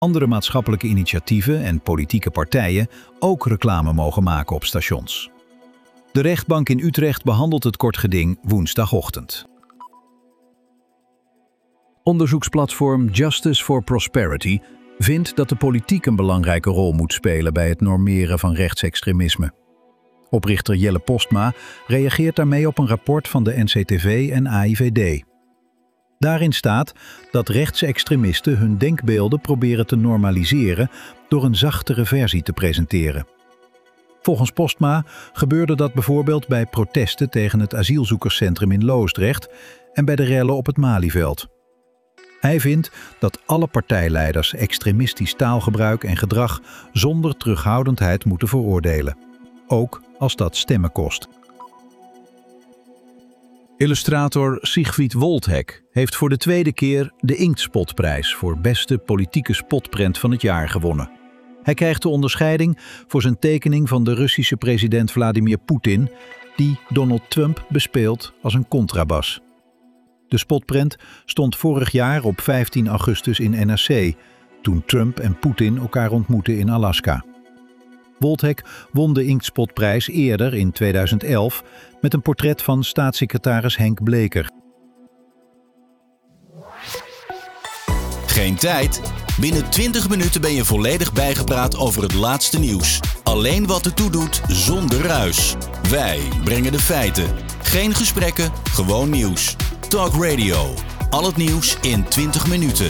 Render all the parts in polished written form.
andere maatschappelijke initiatieven en politieke partijen ook reclame mogen maken op stations. De rechtbank in Utrecht behandelt het kort geding woensdagochtend. Onderzoeksplatform Justice for Prosperity vindt dat de politiek een belangrijke rol moet spelen bij het normeren van rechtsextremisme. Oprichter Jelle Postma reageert daarmee op een rapport van de NCTV en AIVD. Daarin staat dat rechtsextremisten hun denkbeelden proberen te normaliseren door een zachtere versie te presenteren. Volgens Postma gebeurde dat bijvoorbeeld bij protesten tegen het asielzoekerscentrum in Loosdrecht en bij de rellen op het Malieveld. Hij vindt dat alle partijleiders extremistisch taalgebruik en gedrag zonder terughoudendheid moeten veroordelen, ook als dat stemmen kost. Illustrator Siegfried Woldhek heeft voor de tweede keer de Inktspotprijs voor beste politieke spotprent van het jaar gewonnen. Hij krijgt de onderscheiding voor zijn tekening van de Russische president Vladimir Poetin, die Donald Trump bespeelt als een contrabas. De spotprent stond vorig jaar op 15 augustus in NRC, toen Trump en Poetin elkaar ontmoetten in Alaska. Woldhek won de Inktspotprijs eerder in 2011 met een portret van staatssecretaris Henk Bleker. Geen tijd? Binnen 20 minuten ben je volledig bijgepraat over het laatste nieuws. Alleen wat ertoe doet, zonder ruis. Wij brengen de feiten. Geen gesprekken, gewoon nieuws. Talk Radio. Al het nieuws in 20 minuten.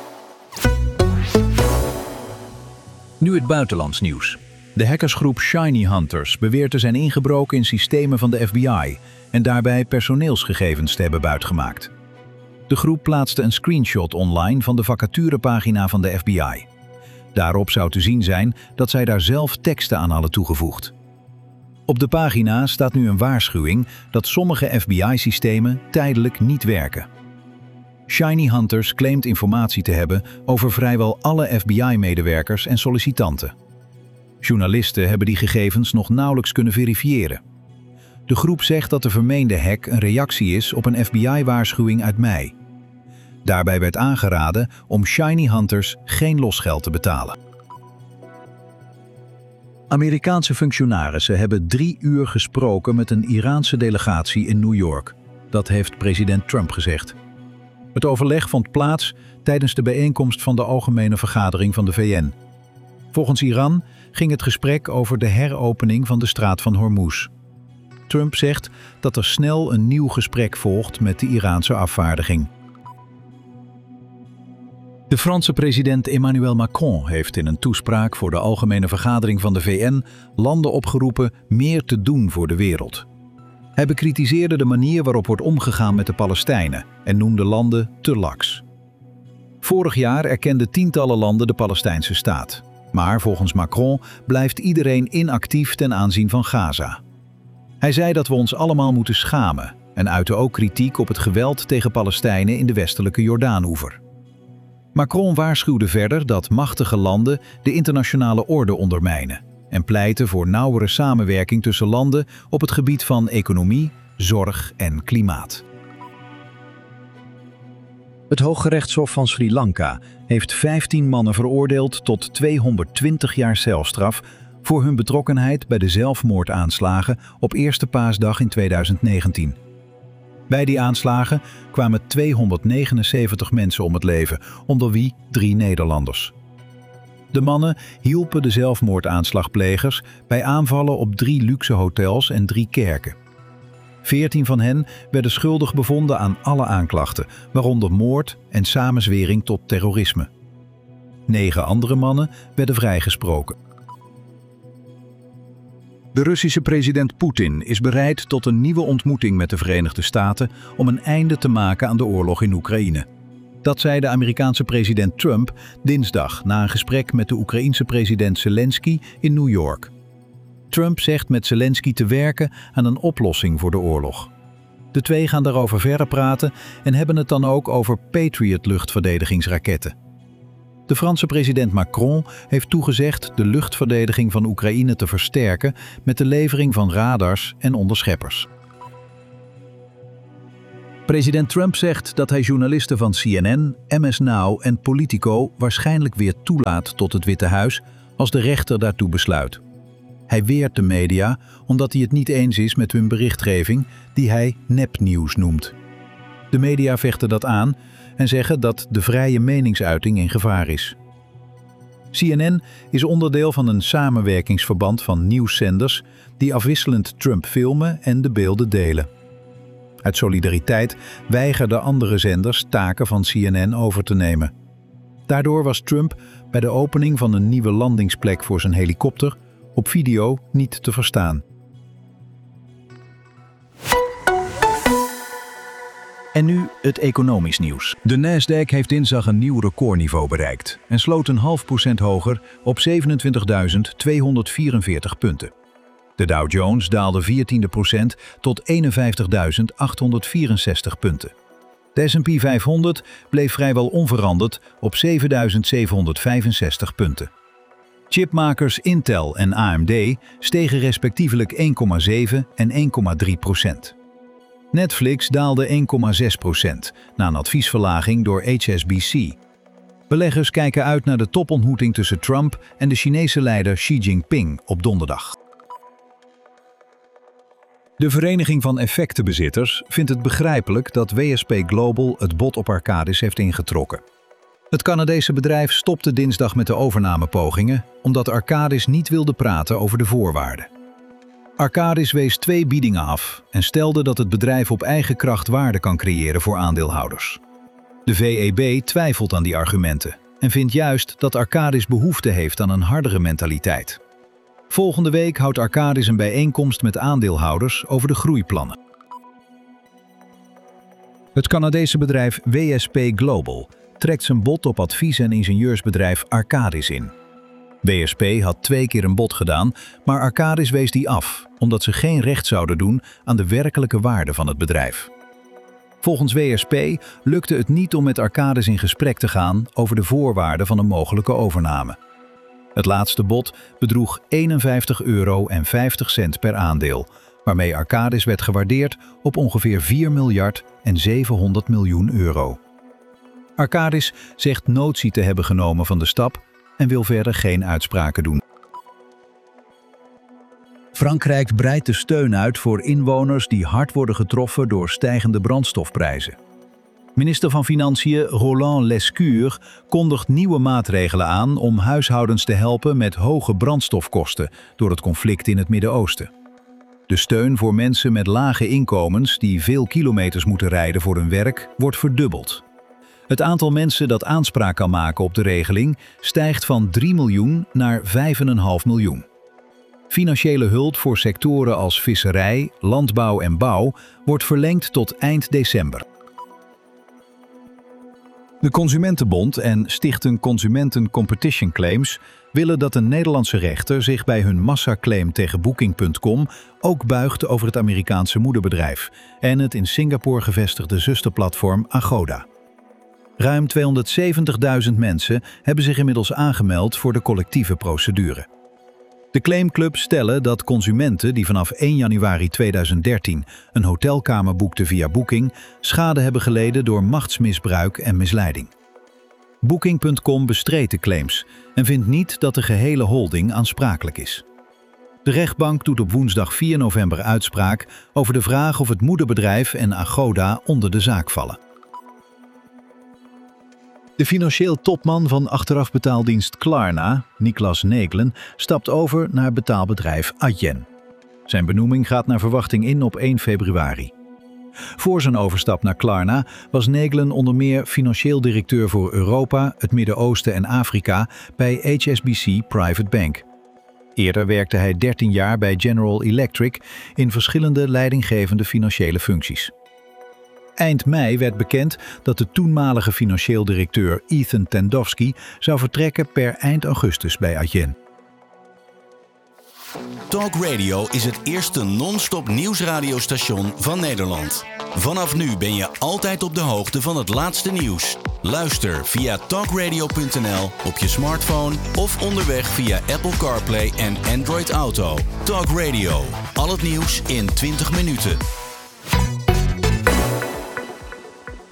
Nu het buitenlands nieuws. De hackersgroep Shiny Hunters beweert te zijn ingebroken in systemen van de FBI en daarbij personeelsgegevens te hebben buitgemaakt. De groep plaatste een screenshot online van de vacaturepagina van de FBI. Daarop zou te zien zijn dat zij daar zelf teksten aan hadden toegevoegd. Op de pagina staat nu een waarschuwing dat sommige FBI-systemen tijdelijk niet werken. Shiny Hunters claimt informatie te hebben over vrijwel alle FBI-medewerkers en sollicitanten. Journalisten hebben die gegevens nog nauwelijks kunnen verifiëren. De groep zegt dat de vermeende hack een reactie is op een FBI-waarschuwing uit mei. Daarbij werd aangeraden om Shiny Hunters geen losgeld te betalen. Amerikaanse functionarissen hebben 3 uur gesproken met een Iraanse delegatie in New York. Dat heeft president Trump gezegd. Het overleg vond plaats tijdens de bijeenkomst van de Algemene Vergadering van de VN. Volgens Iran ging het gesprek over de heropening van de straat van Hormuz. Trump zegt dat er snel een nieuw gesprek volgt met de Iraanse afvaardiging. De Franse president Emmanuel Macron heeft in een toespraak voor de Algemene Vergadering van de VN landen opgeroepen meer te doen voor de wereld. Hij bekritiseerde de manier waarop wordt omgegaan met de Palestijnen en noemde landen te laks. Vorig jaar erkenden tientallen landen de Palestijnse staat. Maar volgens Macron blijft iedereen inactief ten aanzien van Gaza. Hij zei dat we ons allemaal moeten schamen en uitte ook kritiek op het geweld tegen Palestijnen in de westelijke Jordaanoever. Macron waarschuwde verder dat machtige landen de internationale orde ondermijnen en pleitte voor nauwere samenwerking tussen landen op het gebied van economie, zorg en klimaat. Het Hooggerechtshof van Sri Lanka heeft 15 mannen veroordeeld tot 220 jaar celstraf voor hun betrokkenheid bij de zelfmoordaanslagen op Eerste Paasdag in 2019. Bij die aanslagen kwamen 279 mensen om het leven, onder wie 3 Nederlanders. De mannen hielpen de zelfmoordaanslagplegers bij aanvallen op 3 luxe hotels en 3 kerken. 14 van hen werden schuldig bevonden aan alle aanklachten, waaronder moord en samenzwering tot terrorisme. 9 andere mannen werden vrijgesproken. De Russische president Poetin is bereid tot een nieuwe ontmoeting met de Verenigde Staten om een einde te maken aan de oorlog in Oekraïne. Dat zei de Amerikaanse president Trump dinsdag na een gesprek met de Oekraïense president Zelensky in New York. Trump zegt met Zelensky te werken aan een oplossing voor de oorlog. De twee gaan daarover verder praten en hebben het dan ook over Patriot-luchtverdedigingsraketten. De Franse president Macron heeft toegezegd de luchtverdediging van Oekraïne te versterken met de levering van radars en onderscheppers. President Trump zegt dat hij journalisten van CNN, MS Now en Politico waarschijnlijk weer toelaat tot het Witte Huis als de rechter daartoe besluit. Hij weert de media omdat hij het niet eens is met hun berichtgeving die hij nepnieuws noemt. De media vechten dat aan en zeggen dat de vrije meningsuiting in gevaar is. CNN is onderdeel van een samenwerkingsverband van nieuwszenders die afwisselend Trump filmen en de beelden delen. Uit solidariteit weigerden andere zenders taken van CNN over te nemen. Daardoor was Trump bij de opening van een nieuwe landingsplek voor zijn helikopter op video niet te verstaan. En nu het economisch nieuws. De Nasdaq heeft dinsdag een nieuw recordniveau bereikt en sloot 0,5% hoger op 27.244 punten. De Dow Jones daalde 14% tot 51.864 punten. De S&P 500 bleef vrijwel onveranderd op 7.765 punten. Chipmakers Intel en AMD stegen respectievelijk 1,7 en 1,3%. Netflix daalde 1,6% na een adviesverlaging door HSBC. Beleggers kijken uit naar de topontmoeting tussen Trump en de Chinese leider Xi Jinping op donderdag. De Vereniging van Effectenbezitters vindt het begrijpelijk dat WSP Global het bod op Arcadis heeft ingetrokken. Het Canadese bedrijf stopte dinsdag met de overnamepogingen omdat Arcadis niet wilde praten over de voorwaarden. Arcadis wees 2 biedingen af en stelde dat het bedrijf op eigen kracht waarde kan creëren voor aandeelhouders. De VEB twijfelt aan die argumenten en vindt juist dat Arcadis behoefte heeft aan een hardere mentaliteit. Volgende week houdt Arcadis een bijeenkomst met aandeelhouders over de groeiplannen. Het Canadese bedrijf WSP Global trekt zijn bod op advies- en ingenieursbedrijf Arcadis in. WSP had 2 keer een bod gedaan, maar Arcadis wees die af, omdat ze geen recht zouden doen aan de werkelijke waarde van het bedrijf. Volgens WSP lukte het niet om met Arcadis in gesprek te gaan over de voorwaarden van een mogelijke overname. Het laatste bod bedroeg €51,50 per aandeel, waarmee Arcadis werd gewaardeerd op ongeveer 4 miljard en 700 miljoen euro. Arcadis zegt notitie te hebben genomen van de stap en wil verder geen uitspraken doen. Frankrijk breidt de steun uit voor inwoners die hard worden getroffen door stijgende brandstofprijzen. Minister van Financiën Roland Lescure kondigt nieuwe maatregelen aan om huishoudens te helpen met hoge brandstofkosten door het conflict in het Midden-Oosten. De steun voor mensen met lage inkomens die veel kilometers moeten rijden voor hun werk wordt verdubbeld. Het aantal mensen dat aanspraak kan maken op de regeling stijgt van 3 miljoen naar 5,5 miljoen. Financiële hulp voor sectoren als visserij, landbouw en bouw wordt verlengd tot eind december. De Consumentenbond en Stichting Consumenten Competition Claims willen dat een Nederlandse rechter zich bij hun massaclaim tegen Booking.com ook buigt over het Amerikaanse moederbedrijf en het in Singapore gevestigde zusterplatform Agoda. Ruim 270.000 mensen hebben zich inmiddels aangemeld voor de collectieve procedure. De claimclubs stellen dat consumenten die vanaf 1 januari 2013 een hotelkamer boekten via Booking schade hebben geleden door machtsmisbruik en misleiding. Booking.com bestreedt de claims en vindt niet dat de gehele holding aansprakelijk is. De rechtbank doet op woensdag 4 november uitspraak over de vraag of het moederbedrijf en Agoda onder de zaak vallen. De financieel topman van achterafbetaaldienst Klarna, Niklas Neglen, stapt over naar betaalbedrijf Adyen. Zijn benoeming gaat naar verwachting in op 1 februari. Voor zijn overstap naar Klarna was Neglen onder meer financieel directeur voor Europa, het Midden-Oosten en Afrika bij HSBC Private Bank. Eerder werkte hij 13 jaar bij General Electric in verschillende leidinggevende financiële functies. Eind mei werd bekend dat de toenmalige financieel directeur Ethan Tandowski zou vertrekken per eind augustus bij Adyen. Talk Radio is het eerste non-stop nieuwsradiostation van Nederland. Vanaf nu ben je altijd op de hoogte van het laatste nieuws. Luister via talkradio.nl op je smartphone of onderweg via Apple CarPlay en Android Auto. Talk Radio, al het nieuws in 20 minuten.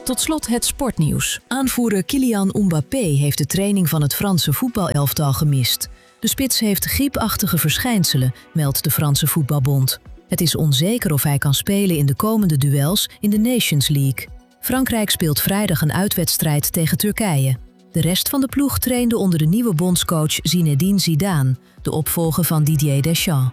Tot slot het sportnieuws. Aanvoerder Kylian Mbappé heeft de training van het Franse voetbalelftal gemist. De spits heeft griepachtige verschijnselen, meldt de Franse voetbalbond. Het is onzeker of hij kan spelen in de komende duels in de Nations League. Frankrijk speelt vrijdag een uitwedstrijd tegen Turkije. De rest van de ploeg trainde onder de nieuwe bondscoach Zinedine Zidane, de opvolger van Didier Deschamps.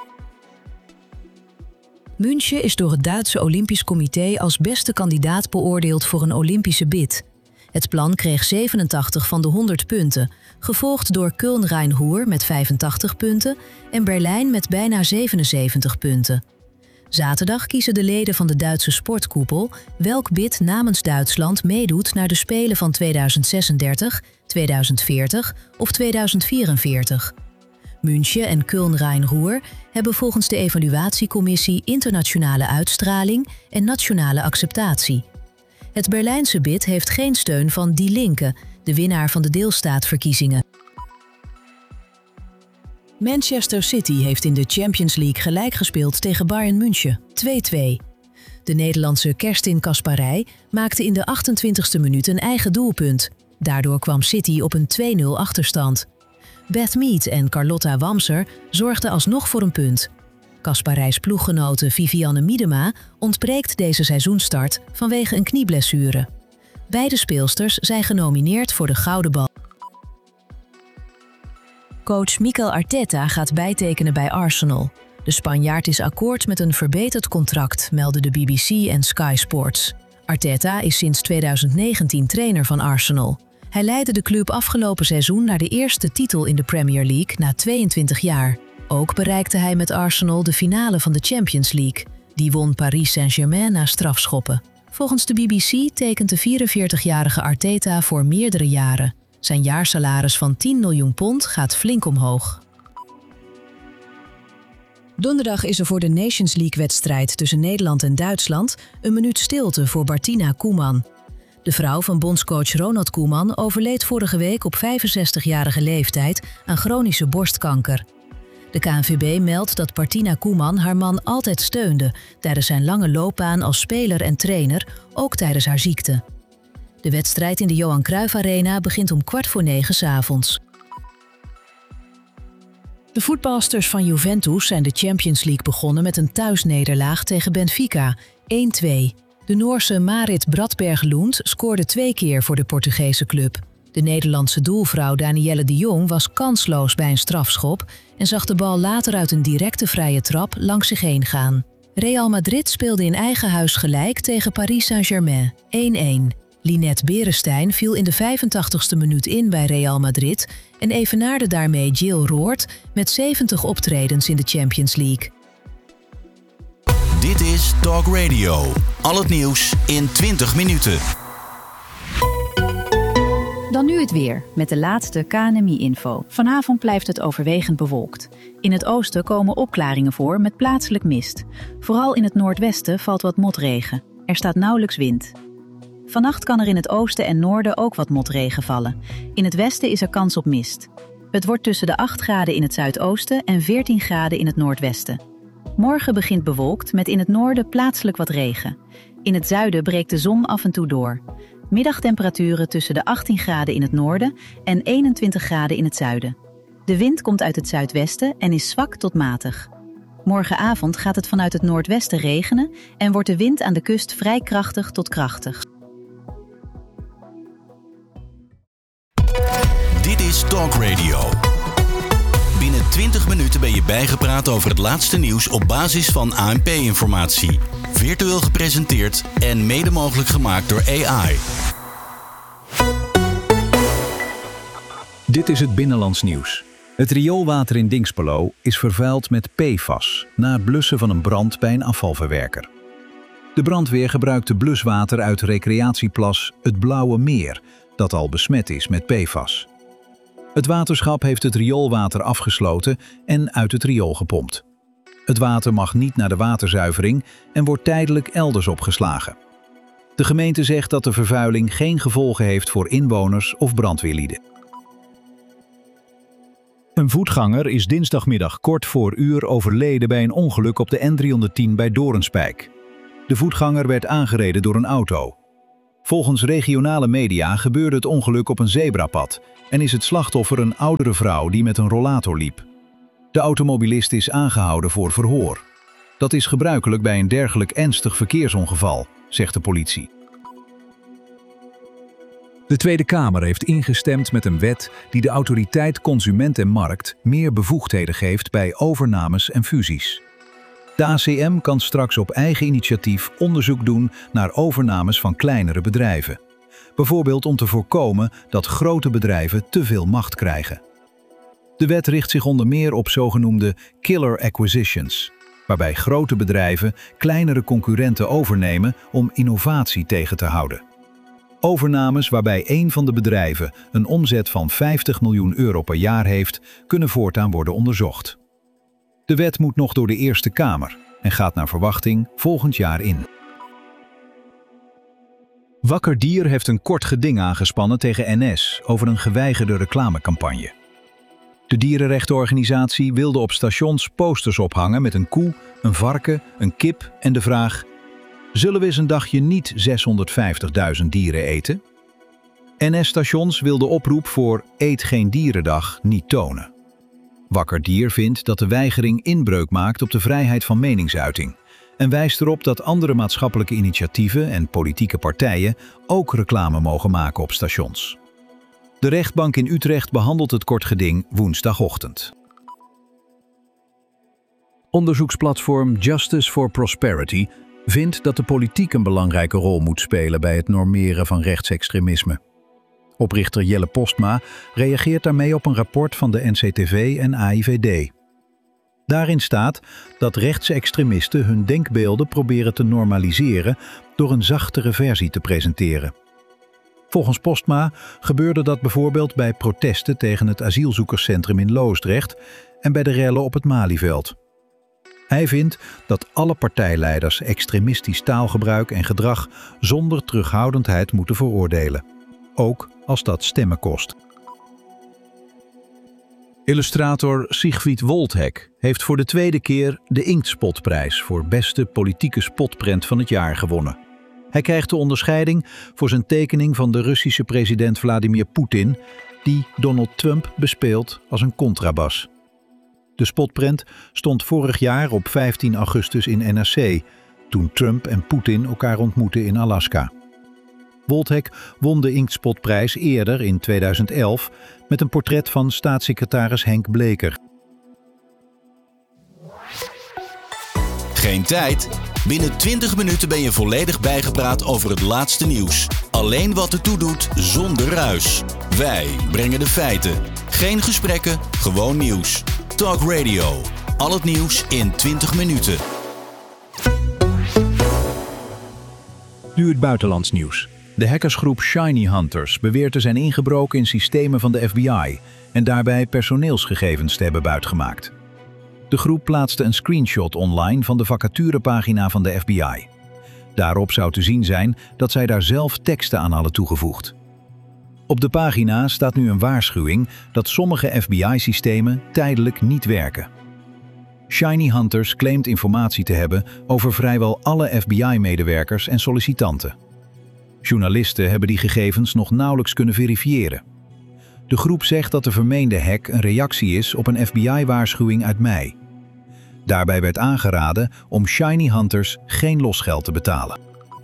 München is door het Duitse Olympisch Comité als beste kandidaat beoordeeld voor een Olympische bid. Het plan kreeg 87 van de 100 punten, gevolgd door Köln-Rhein-Ruhr met 85 punten en Berlijn met bijna 77 punten. Zaterdag kiezen de leden van de Duitse sportkoepel welk bid namens Duitsland meedoet naar de Spelen van 2036, 2040 of 2044. München en Köln-Rhein-Ruhr hebben volgens de evaluatiecommissie internationale uitstraling en nationale acceptatie. Het Berlijnse bid heeft geen steun van Die Linke, de winnaar van de deelstaatverkiezingen. Manchester City heeft in de Champions League gelijk gespeeld tegen Bayern München, 2-2. De Nederlandse Kerstin Kasparij maakte in de 28e minuut een eigen doelpunt. Daardoor kwam City op een 2-0 achterstand. Beth Mead en Carlotta Wamser zorgden alsnog voor een punt. Kasparijs ploeggenote Vivianne Miedema ontbreekt deze seizoenstart vanwege een knieblessure. Beide speelsters zijn genomineerd voor de Gouden Bal. Coach Mikel Arteta gaat bijtekenen bij Arsenal. De Spanjaard is akkoord met een verbeterd contract, melden de BBC en Sky Sports. Arteta is sinds 2019 trainer van Arsenal. Hij leidde de club afgelopen seizoen naar de eerste titel in de Premier League na 22 jaar. Ook bereikte hij met Arsenal de finale van de Champions League. Die won Paris Saint-Germain na strafschoppen. Volgens de BBC tekent de 44-jarige Arteta voor meerdere jaren. Zijn jaarsalaris van 10 miljoen pond gaat flink omhoog. Donderdag is er voor de Nations League-wedstrijd tussen Nederland en Duitsland een minuut stilte voor Martina Koeman. De vrouw van bondscoach Ronald Koeman overleed vorige week op 65-jarige leeftijd aan chronische borstkanker. De KNVB meldt dat Martina Koeman haar man altijd steunde tijdens zijn lange loopbaan als speler en trainer, ook tijdens haar ziekte. De wedstrijd in de Johan Cruijff Arena begint om 8:45 'avonds. De voetbalsters van Juventus zijn de Champions League begonnen met een thuisnederlaag tegen Benfica, 1-2. De Noorse Marit Bradberg Lund scoorde 2 keer voor de Portugese club. De Nederlandse doelvrouw Danielle de Jong was kansloos bij een strafschop en zag de bal later uit een directe vrije trap langs zich heen gaan. Real Madrid speelde in eigen huis gelijk tegen Paris Saint-Germain, 1-1. Linette Beresteyn viel in de 85ste minuut in bij Real Madrid en evenaarde daarmee Jill Roord met 70 optredens in de Champions League. Dit is Talk Radio. Al het nieuws in 20 minuten. Dan nu het weer, met de laatste KNMI-info. Vanavond blijft het overwegend bewolkt. In het oosten komen opklaringen voor met plaatselijk mist. Vooral in het noordwesten valt wat motregen. Er staat nauwelijks wind. Vannacht kan er in het oosten en noorden ook wat motregen vallen. In het westen is er kans op mist. Het wordt tussen de 8 graden in het zuidoosten en 14 graden in het noordwesten. Morgen begint bewolkt met in het noorden plaatselijk wat regen. In het zuiden breekt de zon af en toe door. Middagtemperaturen tussen de 18 graden in het noorden en 21 graden in het zuiden. De wind komt uit het zuidwesten en is zwak tot matig. Morgenavond gaat het vanuit het noordwesten regenen en wordt de wind aan de kust vrij krachtig tot krachtig. Dit is Talk Radio. Binnen 20 minuten ben je bijgepraat over het laatste nieuws op basis van ANP-informatie. Virtueel gepresenteerd en mede mogelijk gemaakt door AI. Dit is het Binnenlands nieuws. Het rioolwater in Dinxperlo is vervuild met PFAS na het blussen van een brand bij een afvalverwerker. De brandweer gebruikte bluswater uit recreatieplas Het Blauwe Meer, dat al besmet is met PFAS. Het waterschap heeft het rioolwater afgesloten en uit het riool gepompt. Het water mag niet naar de waterzuivering en wordt tijdelijk elders opgeslagen. De gemeente zegt dat de vervuiling geen gevolgen heeft voor inwoners of brandweerlieden. Een voetganger is dinsdagmiddag kort voor uur overleden bij een ongeluk op de N310 bij Doornspijk. De voetganger werd aangereden door een auto. Volgens regionale media gebeurde het ongeluk op een zebrapad en is het slachtoffer een oudere vrouw die met een rollator liep. De automobilist is aangehouden voor verhoor. Dat is gebruikelijk bij een dergelijk ernstig verkeersongeval, zegt de politie. De Tweede Kamer heeft ingestemd met een wet die de autoriteit Consument en Markt meer bevoegdheden geeft bij overnames en fusies. De ACM kan straks op eigen initiatief onderzoek doen naar overnames van kleinere bedrijven. Bijvoorbeeld om te voorkomen dat grote bedrijven te veel macht krijgen. De wet richt zich onder meer op zogenoemde killer acquisitions, waarbij grote bedrijven kleinere concurrenten overnemen om innovatie tegen te houden. Overnames waarbij één van de bedrijven een omzet van €50 miljoen per jaar heeft, kunnen voortaan worden onderzocht. De wet moet nog door de Eerste Kamer en gaat naar verwachting volgend jaar in. Wakker Dier heeft een kort geding aangespannen tegen NS over een geweigerde reclamecampagne. De dierenrechtenorganisatie wilde op stations posters ophangen met een koe, een varken, een kip en de vraag: zullen we eens een dagje niet 650.000 dieren eten? NS-stations wilden de oproep voor Eet geen dierendag niet tonen. Wakker Dier vindt dat de weigering inbreuk maakt op de vrijheid van meningsuiting en wijst erop dat andere maatschappelijke initiatieven en politieke partijen ook reclame mogen maken op stations. De rechtbank in Utrecht behandelt het kort geding woensdagochtend. Onderzoeksplatform Justice for Prosperity vindt dat de politiek een belangrijke rol moet spelen bij het normeren van rechtsextremisme. Oprichter Jelle Postma reageert daarmee op een rapport van de NCTV en AIVD. Daarin staat dat rechtsextremisten hun denkbeelden proberen te normaliseren door een zachtere versie te presenteren. Volgens Postma gebeurde dat bijvoorbeeld bij protesten tegen het asielzoekerscentrum in Loosdrecht en bij de rellen op het Malieveld. Hij vindt dat alle partijleiders extremistisch taalgebruik en gedrag zonder terughoudendheid moeten veroordelen, ook als dat stemmen kost. Illustrator Sigvrid Woldhek heeft voor de tweede keer de Inktspotprijs voor beste politieke spotprent van het jaar gewonnen. Hij krijgt de onderscheiding voor zijn tekening van de Russische president Vladimir Poetin, die Donald Trump bespeelt als een contrabas. De spotprent stond vorig jaar op 15 augustus in NRC, toen Trump en Poetin elkaar ontmoetten in Alaska. Woldhek won de Inktspotprijs eerder in 2011 met een portret van staatssecretaris Henk Bleker. Geen tijd? Binnen 20 minuten ben je volledig bijgepraat over het laatste nieuws. Alleen wat ertoe doet, zonder ruis. Wij brengen de feiten. Geen gesprekken, gewoon nieuws. Talk Radio. Al het nieuws in 20 minuten. Nu het buitenlands nieuws. De hackersgroep Shiny Hunters beweert te zijn ingebroken in systemen van de FBI en daarbij personeelsgegevens te hebben buitgemaakt. De groep plaatste een screenshot online van de vacaturepagina van de FBI. Daarop zou te zien zijn dat zij daar zelf teksten aan hadden toegevoegd. Op de pagina staat nu een waarschuwing dat sommige FBI-systemen tijdelijk niet werken. Shiny Hunters claimt informatie te hebben over vrijwel alle FBI-medewerkers en sollicitanten. Journalisten hebben die gegevens nog nauwelijks kunnen verifiëren. De groep zegt dat de vermeende hack een reactie is op een FBI-waarschuwing uit mei. Daarbij werd aangeraden om Shiny Hunters geen losgeld te betalen.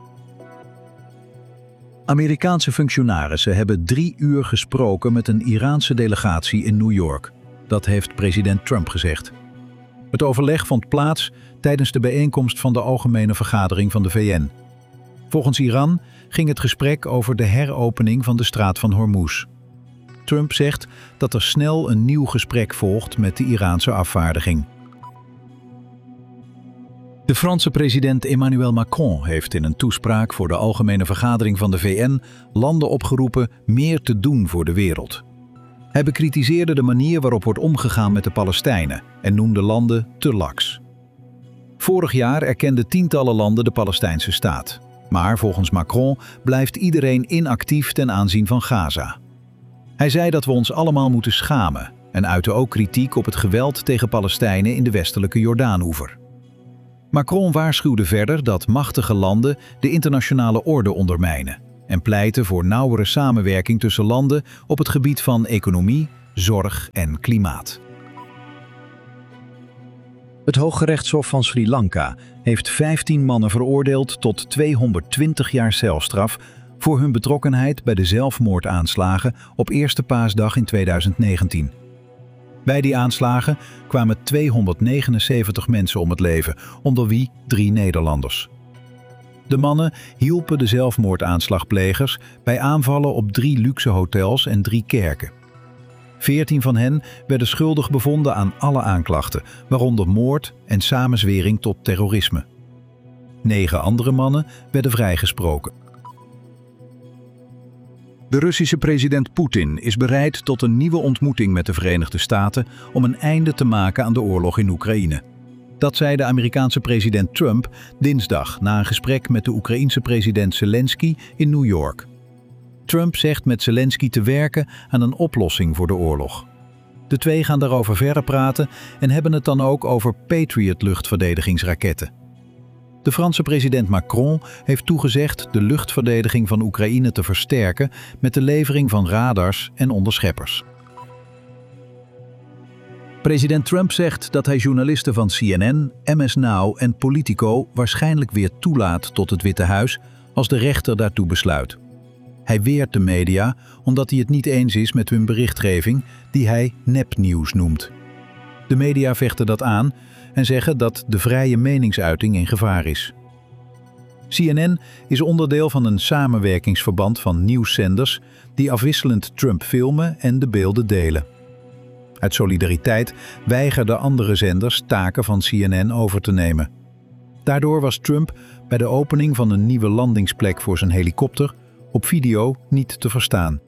Amerikaanse functionarissen hebben 3 uur gesproken met een Iraanse delegatie in New York. Dat heeft president Trump gezegd. Het overleg vond plaats tijdens de bijeenkomst van de Algemene Vergadering van de VN. Volgens Iran ging het gesprek over de heropening van de straat van Hormuz. Trump zegt dat er snel een nieuw gesprek volgt met de Iraanse afvaardiging. De Franse president Emmanuel Macron heeft in een toespraak voor de Algemene Vergadering van de VN landen opgeroepen meer te doen voor de wereld. Hij bekritiseerde de manier waarop wordt omgegaan met de Palestijnen en noemde landen te laks. Vorig jaar erkenden tientallen landen de Palestijnse staat. Maar volgens Macron blijft iedereen inactief ten aanzien van Gaza. Hij zei dat we ons allemaal moeten schamen en uitte ook kritiek op het geweld tegen Palestijnen in de westelijke Jordaanoever. Macron waarschuwde verder dat machtige landen de internationale orde ondermijnen en pleitte voor nauwere samenwerking tussen landen op het gebied van economie, zorg en klimaat. Het Hooggerechtshof van Sri Lanka heeft 15 mannen veroordeeld tot 220 jaar celstraf voor hun betrokkenheid bij de zelfmoordaanslagen op Eerste Paasdag in 2019. Bij die aanslagen kwamen 279 mensen om het leven, onder wie 3 Nederlanders. De mannen hielpen de zelfmoordaanslagplegers bij aanvallen op 3 luxe hotels en 3 kerken. 14 van hen werden schuldig bevonden aan alle aanklachten, waaronder moord en samenzwering tot terrorisme. 9 andere mannen werden vrijgesproken. De Russische president Poetin is bereid tot een nieuwe ontmoeting met de Verenigde Staten om een einde te maken aan de oorlog in Oekraïne. Dat zei de Amerikaanse president Trump dinsdag na een gesprek met de Oekraïense president Zelensky in New York. Trump zegt met Zelensky te werken aan een oplossing voor de oorlog. De twee gaan daarover verder praten en hebben het dan ook over Patriot-luchtverdedigingsraketten. De Franse president Macron heeft toegezegd de luchtverdediging van Oekraïne te versterken met de levering van radars en onderscheppers. President Trump zegt dat hij journalisten van CNN, MS Now en Politico waarschijnlijk weer toelaat tot het Witte Huis als de rechter daartoe besluit. Hij weert de media omdat hij het niet eens is met hun berichtgeving die hij nepnieuws noemt. De media vechten dat aan en zeggen dat de vrije meningsuiting in gevaar is. CNN is onderdeel van een samenwerkingsverband van nieuwszenders die afwisselend Trump filmen en de beelden delen. Uit solidariteit weigerden andere zenders taken van CNN over te nemen. Daardoor was Trump bij de opening van een nieuwe landingsplek voor zijn helikopter op video niet te verstaan.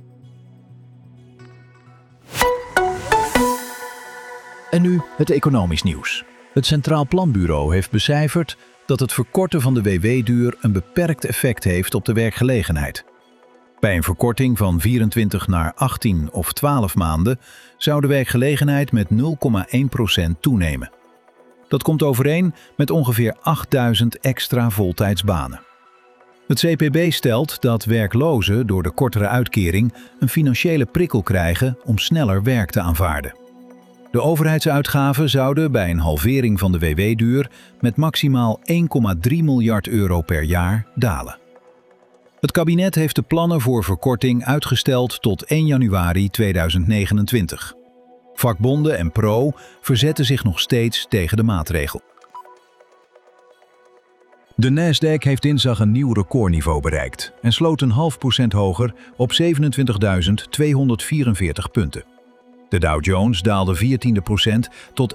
En nu het economisch nieuws. Het Centraal Planbureau heeft becijferd dat het verkorten van de WW-duur een beperkt effect heeft op de werkgelegenheid. Bij een verkorting van 24 naar 18 of 12 maanden zou de werkgelegenheid met 0,1% toenemen. Dat komt overeen met ongeveer 8000 extra voltijdsbanen. Het CPB stelt dat werklozen door de kortere uitkering een financiële prikkel krijgen om sneller werk te aanvaarden. De overheidsuitgaven zouden bij een halvering van de WW-duur met maximaal 1,3 miljard euro per jaar dalen. Het kabinet heeft de plannen voor verkorting uitgesteld tot 1 januari 2029. Vakbonden en PRO verzetten zich nog steeds tegen de maatregel. De Nasdaq heeft dinsdag een nieuw recordniveau bereikt en sloot 0,5% hoger op 27.244 punten. De Dow Jones daalde 14% tot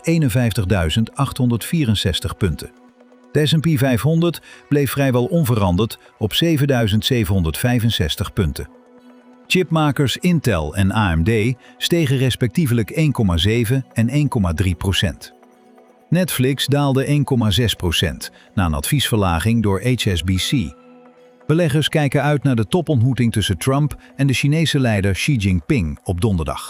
51.864 punten. De S&P 500 bleef vrijwel onveranderd op 7.765 punten. Chipmakers Intel en AMD stegen respectievelijk 1,7 en 1,3%. Netflix daalde 1,6% na een adviesverlaging door HSBC. Beleggers kijken uit naar de topontmoeting tussen Trump en de Chinese leider Xi Jinping op donderdag.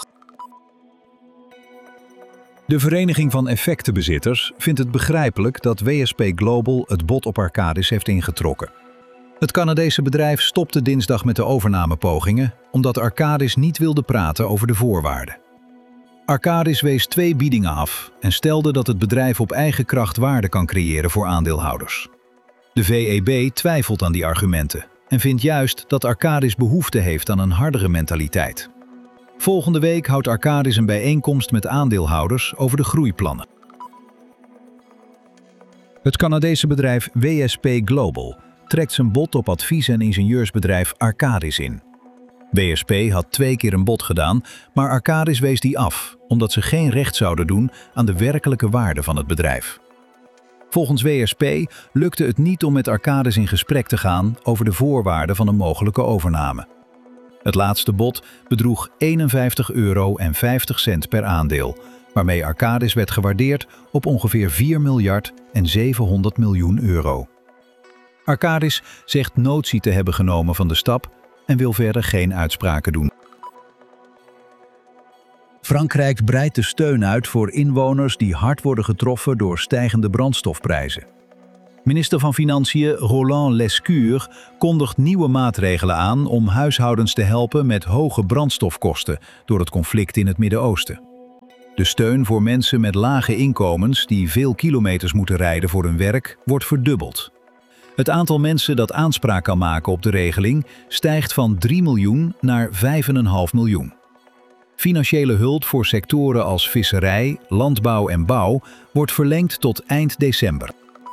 De Vereniging van Effectenbezitters vindt het begrijpelijk dat WSP Global het bod op Arcadis heeft ingetrokken. Het Canadese bedrijf stopte dinsdag met de overnamepogingen omdat Arcadis niet wilde praten over de voorwaarden. Arcadis wees 2 biedingen af en stelde dat het bedrijf op eigen kracht waarde kan creëren voor aandeelhouders. De VEB twijfelt aan die argumenten en vindt juist dat Arcadis behoefte heeft aan een hardere mentaliteit. Volgende week houdt Arcadis een bijeenkomst met aandeelhouders over de groeiplannen. Het Canadese bedrijf WSP Global trekt zijn bod op advies- en ingenieursbedrijf Arcadis in. WSP had 2 keer een bod gedaan, maar Arcadis wees die af, omdat ze geen recht zouden doen aan de werkelijke waarde van het bedrijf. Volgens WSP lukte het niet om met Arcadis in gesprek te gaan over de voorwaarden van een mogelijke overname. Het laatste bod bedroeg €51,50 per aandeel, waarmee Arcadis werd gewaardeerd op ongeveer 4 miljard en 700 miljoen euro. Arcadis zegt notitie te hebben genomen van de stap en wil verder geen uitspraken doen. Frankrijk breidt de steun uit voor inwoners die hard worden getroffen door stijgende brandstofprijzen. Minister van Financiën Roland Lescure kondigt nieuwe maatregelen aan om huishoudens te helpen met hoge brandstofkosten door het conflict in het Midden-Oosten. De steun voor mensen met lage inkomens die veel kilometers moeten rijden voor hun werk wordt verdubbeld. Het aantal mensen dat aanspraak kan maken op de regeling stijgt van 3 miljoen naar 5,5 miljoen. Financiële hulp voor sectoren als visserij, landbouw en bouw wordt verlengd tot eind december.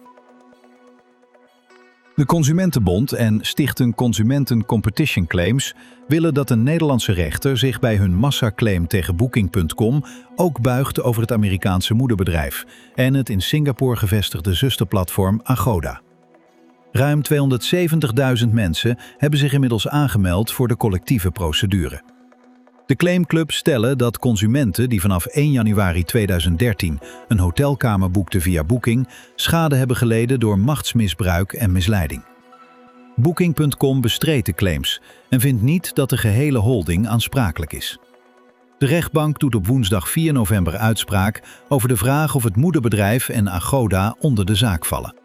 De Consumentenbond en Stichting Consumenten Competition Claims willen dat een Nederlandse rechter zich bij hun massaclaim tegen Booking.com ook buigt over het Amerikaanse moederbedrijf en het in Singapore gevestigde zusterplatform Agoda. Ruim 270.000 mensen hebben zich inmiddels aangemeld voor de collectieve procedure. De claimclubs stellen dat consumenten die vanaf 1 januari 2013 een hotelkamer boekten via Booking schade hebben geleden door machtsmisbruik en misleiding. Booking.com bestreedt de claims en vindt niet dat de gehele holding aansprakelijk is. De rechtbank doet op woensdag 4 november uitspraak over de vraag of het moederbedrijf en Agoda onder de zaak vallen.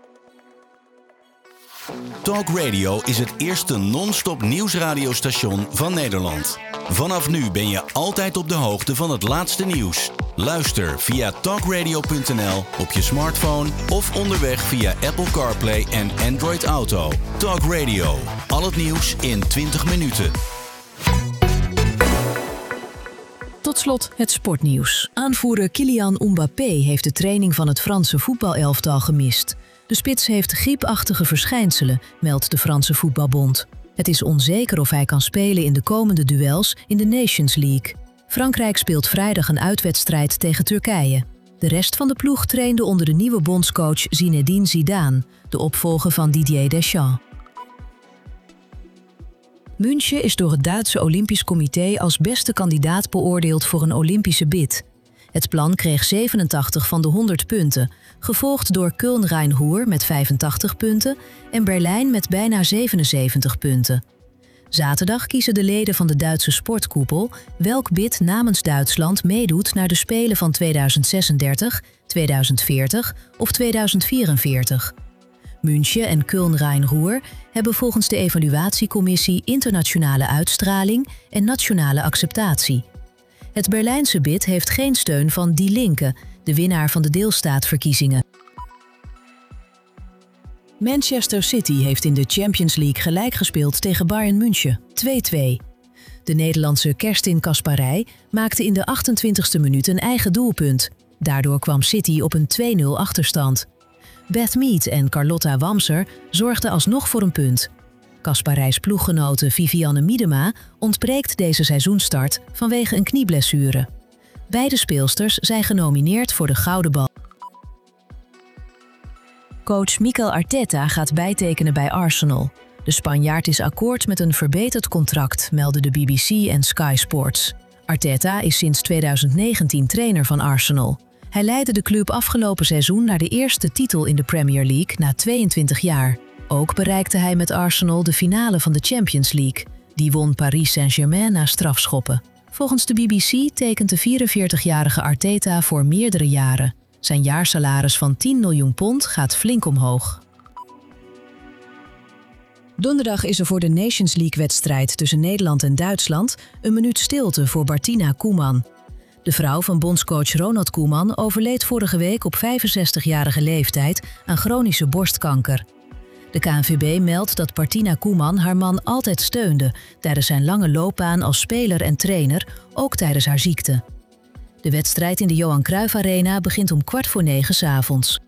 Talk Radio is het eerste non-stop nieuwsradiostation van Nederland. Vanaf nu ben je altijd op de hoogte van het laatste nieuws. Luister via talkradio.nl op je smartphone of onderweg via Apple CarPlay en Android Auto. Talk Radio. Al het nieuws in 20 minuten. Tot slot het sportnieuws. Aanvoerder Kylian Mbappé heeft de training van het Franse voetbalelftal gemist. De spits heeft griepachtige verschijnselen, meldt de Franse voetbalbond. Het is onzeker of hij kan spelen in de komende duels in de Nations League. Frankrijk speelt vrijdag een uitwedstrijd tegen Turkije. De rest van de ploeg trainde onder de nieuwe bondscoach Zinedine Zidane, de opvolger van Didier Deschamps. München is door het Duitse Olympisch Comité als beste kandidaat beoordeeld voor een Olympische bid. Het plan kreeg 87 van de 100 punten, gevolgd door Köln-Rhein-Ruhr met 85 punten en Berlijn met bijna 77 punten. Zaterdag kiezen de leden van de Duitse sportkoepel welk bid namens Duitsland meedoet naar de Spelen van 2036, 2040 of 2044. München en Köln-Rhein-Ruhr hebben volgens de evaluatiecommissie internationale uitstraling en nationale acceptatie. Het Berlijnse bid heeft geen steun van Die Linke, de winnaar van de deelstaatverkiezingen. Manchester City heeft in de Champions League gelijk gespeeld tegen Bayern München, 2-2. De Nederlandse Kerstin Kasparij maakte in de 28e minuut een eigen doelpunt. Daardoor kwam City op een 2-0 achterstand. Beth Mead en Carlotta Wamser zorgden alsnog voor een punt. Kasparijs ploeggenote Vivianne Miedema ontbreekt deze seizoenstart vanwege een knieblessure. Beide speelsters zijn genomineerd voor de Gouden Bal. Coach Mikel Arteta gaat bijtekenen bij Arsenal. De Spanjaard is akkoord met een verbeterd contract, melden de BBC en Sky Sports. Arteta is sinds 2019 trainer van Arsenal. Hij leidde de club afgelopen seizoen naar de eerste titel in de Premier League na 22 jaar. Ook bereikte hij met Arsenal de finale van de Champions League. Die won Paris Saint-Germain na strafschoppen. Volgens de BBC tekent de 44-jarige Arteta voor meerdere jaren. Zijn jaarsalaris van 10 miljoen pond gaat flink omhoog. Donderdag is er voor de Nations League-wedstrijd tussen Nederland en Duitsland een minuut stilte voor Martina Koeman. De vrouw van bondscoach Ronald Koeman overleed vorige week op 65-jarige leeftijd aan chronische borstkanker. De KNVB meldt dat Martina Koeman haar man altijd steunde tijdens zijn lange loopbaan als speler en trainer, ook tijdens haar ziekte. De wedstrijd in de Johan Cruijff Arena begint om 8:45 'avonds.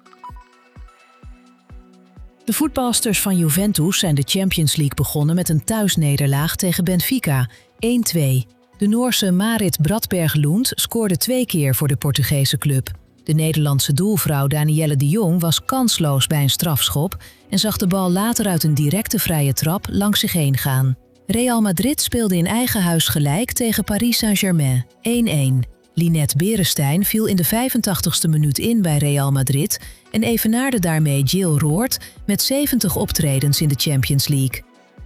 De voetbalsters van Juventus zijn de Champions League begonnen met een thuisnederlaag tegen Benfica, 1-2. De Noorse Marit Bradberg Lund scoorde 2 keer voor de Portugese club. De Nederlandse doelvrouw Danielle de Jong was kansloos bij een strafschop en zag de bal later uit een directe vrije trap langs zich heen gaan. Real Madrid speelde in eigen huis gelijk tegen Paris Saint-Germain, 1-1. Linette Beresteyn viel in de 85ste minuut in bij Real Madrid en evenaarde daarmee Jill Roord met 70 optredens in de Champions League.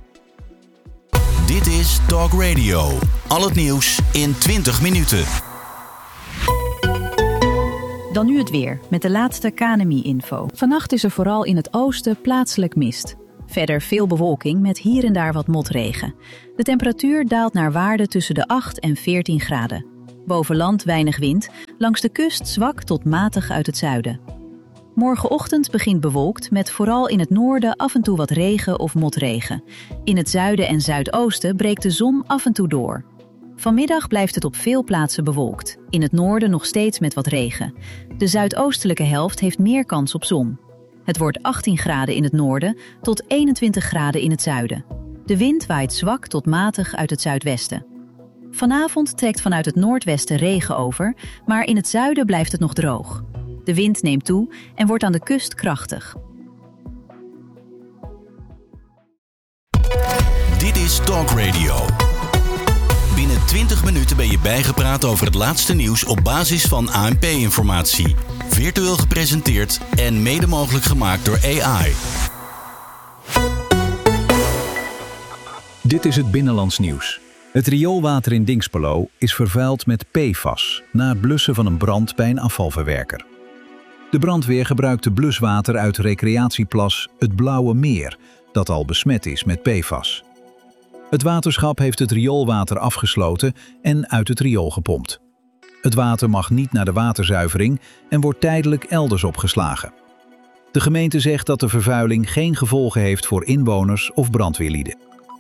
Dit is Talk Radio. Al het nieuws in 20 minuten. Dan nu het weer, met de laatste KNMI-info. Vannacht is er vooral in het oosten plaatselijk mist. Verder veel bewolking met hier en daar wat motregen. De temperatuur daalt naar waarden tussen de 8 en 14 graden. Boven land weinig wind, langs de kust zwak tot matig uit het zuiden. Morgenochtend begint bewolkt met vooral in het noorden af en toe wat regen of motregen. In het zuiden en zuidoosten breekt de zon af en toe door. Vanmiddag blijft het op veel plaatsen bewolkt. In het noorden nog steeds met wat regen. De zuidoostelijke helft heeft meer kans op zon. Het wordt 18 graden in het noorden tot 21 graden in het zuiden. De wind waait zwak tot matig uit het zuidwesten. Vanavond trekt vanuit het noordwesten regen over, maar in het zuiden blijft het nog droog. De wind neemt toe en wordt aan de kust krachtig. Dit is Talk Radio. Binnen 20 minuten ben je bijgepraat over het laatste nieuws op basis van ANP-informatie. Virtueel gepresenteerd en mede mogelijk gemaakt door AI. Dit is het Binnenlands nieuws. Het rioolwater in Dinxperlo is vervuild met PFAS na het blussen van een brand bij een afvalverwerker. De brandweer gebruikte bluswater uit recreatieplas Het Blauwe Meer, dat al besmet is met PFAS. Het waterschap heeft het rioolwater afgesloten en uit het riool gepompt. Het water mag niet naar de waterzuivering en wordt tijdelijk elders opgeslagen. De gemeente zegt dat de vervuiling geen gevolgen heeft voor inwoners of brandweerlieden.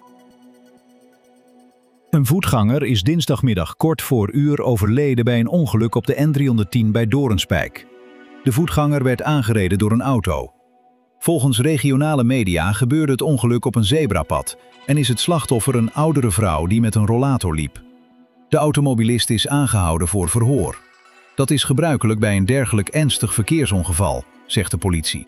Een voetganger is dinsdagmiddag kort voor uur overleden bij een ongeluk op de N310 bij Doornspijk. De voetganger werd aangereden door een auto. Volgens regionale media gebeurde het ongeluk op een zebrapad en is het slachtoffer een oudere vrouw die met een rollator liep. De automobilist is aangehouden voor verhoor. Dat is gebruikelijk bij een dergelijk ernstig verkeersongeval, zegt de politie.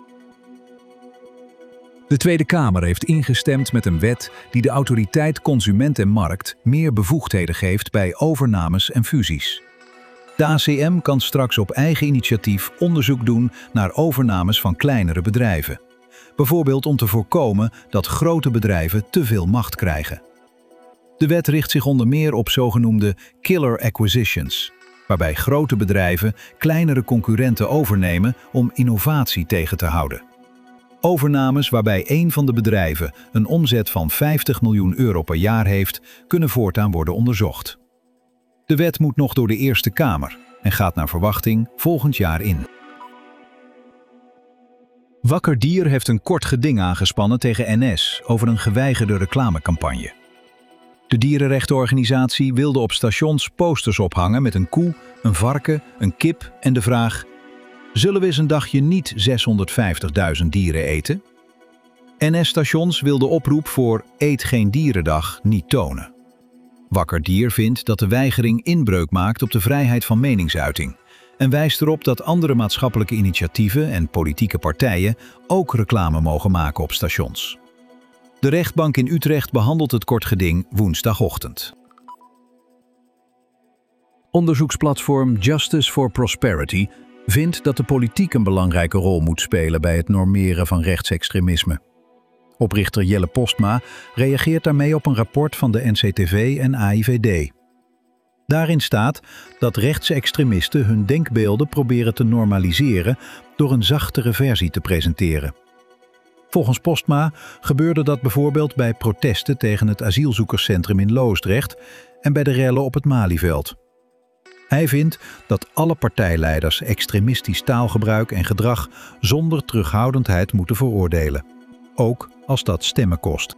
De Tweede Kamer heeft ingestemd met een wet die de autoriteit Consument en Markt meer bevoegdheden geeft bij overnames en fusies. De ACM kan straks op eigen initiatief onderzoek doen naar overnames van kleinere bedrijven. Bijvoorbeeld om te voorkomen dat grote bedrijven te veel macht krijgen. De wet richt zich onder meer op zogenoemde killer acquisitions, waarbij grote bedrijven kleinere concurrenten overnemen om innovatie tegen te houden. Overnames waarbij één van de bedrijven een omzet van 50 miljoen euro per jaar heeft, kunnen voortaan worden onderzocht. De wet moet nog door de Eerste Kamer en gaat naar verwachting volgend jaar in. Wakker Dier heeft een kort geding aangespannen tegen NS over een geweigerde reclamecampagne. De dierenrechtenorganisatie wilde op stations posters ophangen met een koe, een varken, een kip en de vraag: zullen we eens een dagje niet 650.000 dieren eten? NS-stations wilden de oproep voor Eet geen dierendag niet tonen. Wakker Dier vindt dat de weigering inbreuk maakt op de vrijheid van meningsuiting en wijst erop dat andere maatschappelijke initiatieven en politieke partijen ook reclame mogen maken op stations. De rechtbank in Utrecht behandelt het kort geding woensdagochtend. Onderzoeksplatform Justice for Prosperity vindt dat de politiek een belangrijke rol moet spelen bij het normeren van rechtsextremisme. Oprichter Jelle Postma reageert daarmee op een rapport van de NCTV en AIVD. Daarin staat dat rechtsextremisten hun denkbeelden proberen te normaliseren door een zachtere versie te presenteren. Volgens Postma gebeurde dat bijvoorbeeld bij protesten tegen het asielzoekerscentrum in Loosdrecht en bij de rellen op het Malieveld. Hij vindt dat alle partijleiders extremistisch taalgebruik en gedrag zonder terughoudendheid moeten veroordelen, ook als dat stemmen kost.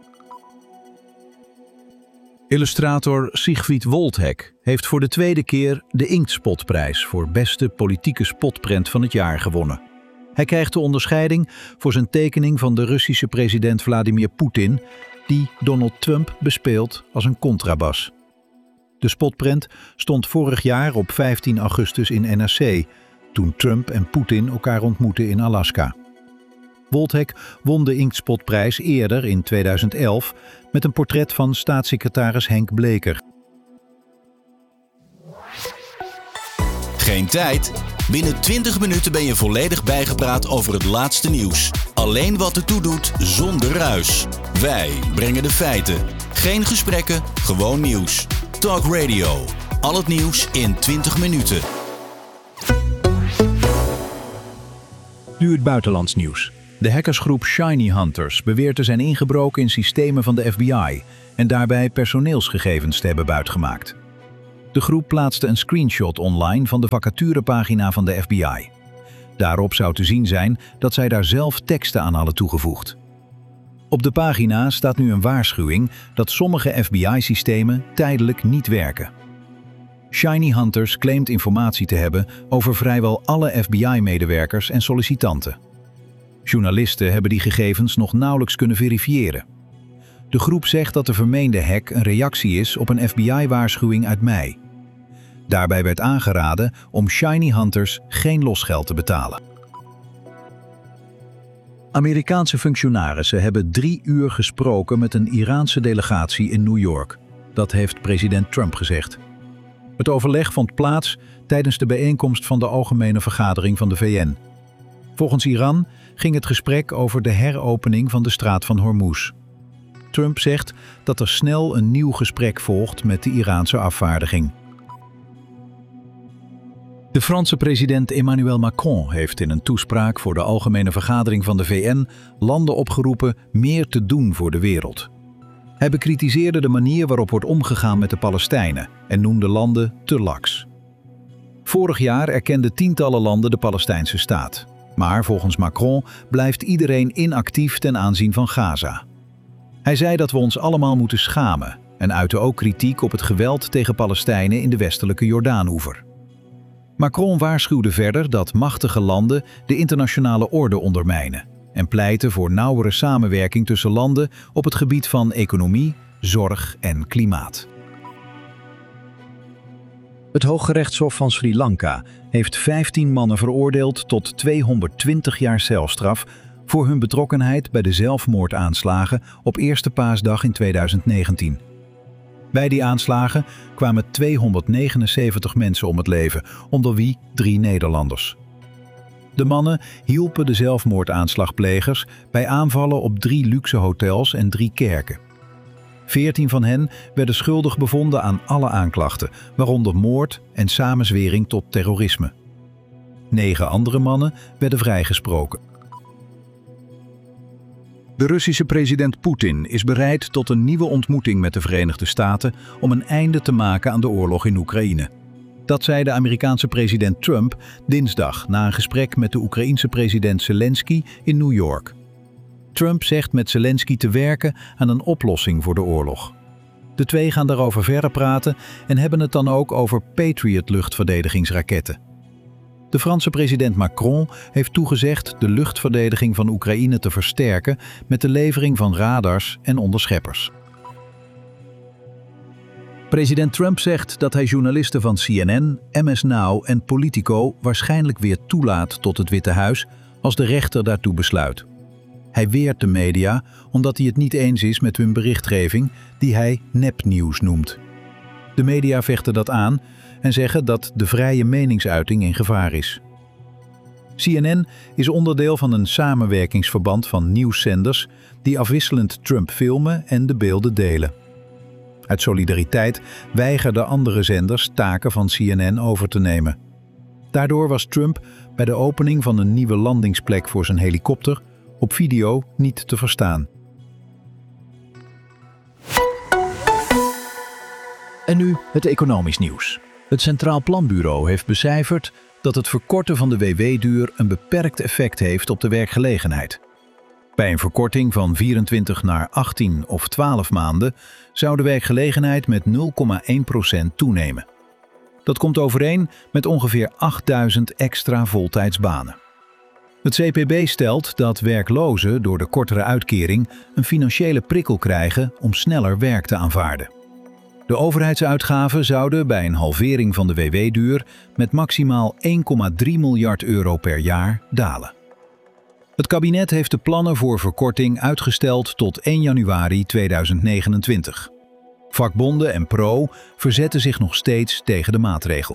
Illustrator Siegfried Woldhek heeft voor de tweede keer de Inktspotprijs voor beste politieke spotprent van het jaar gewonnen. Hij krijgt de onderscheiding voor zijn tekening van de Russische president Vladimir Poetin, die Donald Trump bespeelt als een contrabas. De spotprent stond vorig jaar op 15 augustus in NRC, toen Trump en Poetin elkaar ontmoetten in Alaska. Woldhek won de Inktspotprijs eerder in 2011 met een portret van staatssecretaris Henk Bleker. Geen tijd? Binnen 20 minuten ben je volledig bijgepraat over het laatste nieuws. Alleen wat ertoe doet, zonder ruis. Wij brengen de feiten. Geen gesprekken, gewoon nieuws. Talk Radio. Al het nieuws in 20 minuten. Nu het buitenlands nieuws. De hackersgroep Shiny Hunters beweert te zijn ingebroken in systemen van de FBI en daarbij personeelsgegevens te hebben buitgemaakt. De groep plaatste een screenshot online van de vacaturepagina van de FBI. Daarop zou te zien zijn dat zij daar zelf teksten aan hadden toegevoegd. Op de pagina staat nu een waarschuwing dat sommige FBI-systemen tijdelijk niet werken. Shiny Hunters claimt informatie te hebben over vrijwel alle FBI-medewerkers en sollicitanten. Journalisten hebben die gegevens nog nauwelijks kunnen verifiëren. De groep zegt dat de vermeende hack een reactie is op een FBI-waarschuwing uit mei. Daarbij werd aangeraden om Shiny Hunters geen losgeld te betalen. Amerikaanse functionarissen hebben 3 uur gesproken met een Iraanse delegatie in New York. Dat heeft president Trump gezegd. Het overleg vond plaats tijdens de bijeenkomst van de Algemene Vergadering van de VN. Volgens Iran ging het gesprek over de heropening van de straat van Hormuz. Trump zegt dat er snel een nieuw gesprek volgt met de Iraanse afvaardiging. De Franse president Emmanuel Macron heeft in een toespraak voor de Algemene Vergadering van de VN landen opgeroepen meer te doen voor de wereld. Hij bekritiseerde de manier waarop wordt omgegaan met de Palestijnen en noemde landen te laks. Vorig jaar erkenden tientallen landen de Palestijnse staat. Maar volgens Macron blijft iedereen inactief ten aanzien van Gaza. Hij zei dat we ons allemaal moeten schamen en uitte ook kritiek op het geweld tegen Palestijnen in de westelijke Jordaanoever. Macron waarschuwde verder dat machtige landen de internationale orde ondermijnen en pleitte voor nauwere samenwerking tussen landen op het gebied van economie, zorg en klimaat. Het Hooggerechtshof van Sri Lanka heeft 15 mannen veroordeeld tot 220 jaar celstraf voor hun betrokkenheid bij de zelfmoordaanslagen op Eerste Paasdag in 2019. Bij die aanslagen kwamen 279 mensen om het leven, onder wie 3 Nederlanders. De mannen hielpen de zelfmoordaanslagplegers bij aanvallen op 3 luxe hotels en 3 kerken. 14 van hen werden schuldig bevonden aan alle aanklachten, waaronder moord en samenzwering tot terrorisme. 9 andere mannen werden vrijgesproken. De Russische president Poetin is bereid tot een nieuwe ontmoeting met de Verenigde Staten om een einde te maken aan de oorlog in Oekraïne. Dat zei de Amerikaanse president Trump dinsdag na een gesprek met de Oekraïense president Zelensky in New York. Trump zegt met Zelensky te werken aan een oplossing voor de oorlog. De twee gaan daarover verder praten en hebben het dan ook over Patriot-luchtverdedigingsraketten. De Franse president Macron heeft toegezegd de luchtverdediging van Oekraïne te versterken met de levering van radars en onderscheppers. President Trump zegt dat hij journalisten van CNN, MS Now en Politico waarschijnlijk weer toelaat tot het Witte Huis als de rechter daartoe besluit. Hij weert de media omdat hij het niet eens is met hun berichtgeving die hij nepnieuws noemt. De media vechten dat aan en zeggen dat de vrije meningsuiting in gevaar is. CNN is onderdeel van een samenwerkingsverband van nieuwszenders die afwisselend Trump filmen en de beelden delen. Uit solidariteit weigerden andere zenders taken van CNN over te nemen. Daardoor was Trump bij de opening van een nieuwe landingsplek voor zijn helikopter op video niet te verstaan. En nu het economisch nieuws. Het Centraal Planbureau heeft becijferd dat het verkorten van de WW-duur een beperkt effect heeft op de werkgelegenheid. Bij een verkorting van 24 naar 18 of 12 maanden zou de werkgelegenheid met 0,1% toenemen. Dat komt overeen met ongeveer 8000 extra voltijdsbanen. Het CPB stelt dat werklozen door de kortere uitkering een financiële prikkel krijgen om sneller werk te aanvaarden. De overheidsuitgaven zouden bij een halvering van de WW-duur met maximaal 1,3 miljard euro per jaar dalen. Het kabinet heeft de plannen voor verkorting uitgesteld tot 1 januari 2029. Vakbonden en PRO verzetten zich nog steeds tegen de maatregel.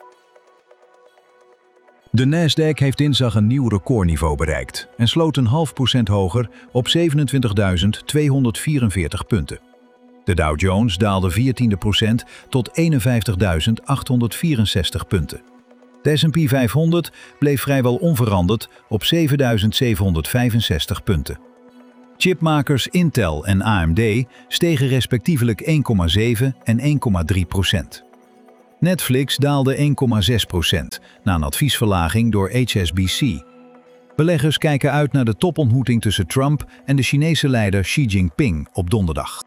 De Nasdaq heeft dinsdag een nieuw recordniveau bereikt en sloot een 0,5% hoger op 27.244 punten. De Dow Jones daalde 14% tot 51.864 punten. De S&P 500 bleef vrijwel onveranderd op 7.765 punten. Chipmakers Intel en AMD stegen respectievelijk 1,7 en 1,3%. Netflix daalde 1,6% na een adviesverlaging door HSBC. Beleggers kijken uit naar de topontmoeting tussen Trump en de Chinese leider Xi Jinping op donderdag.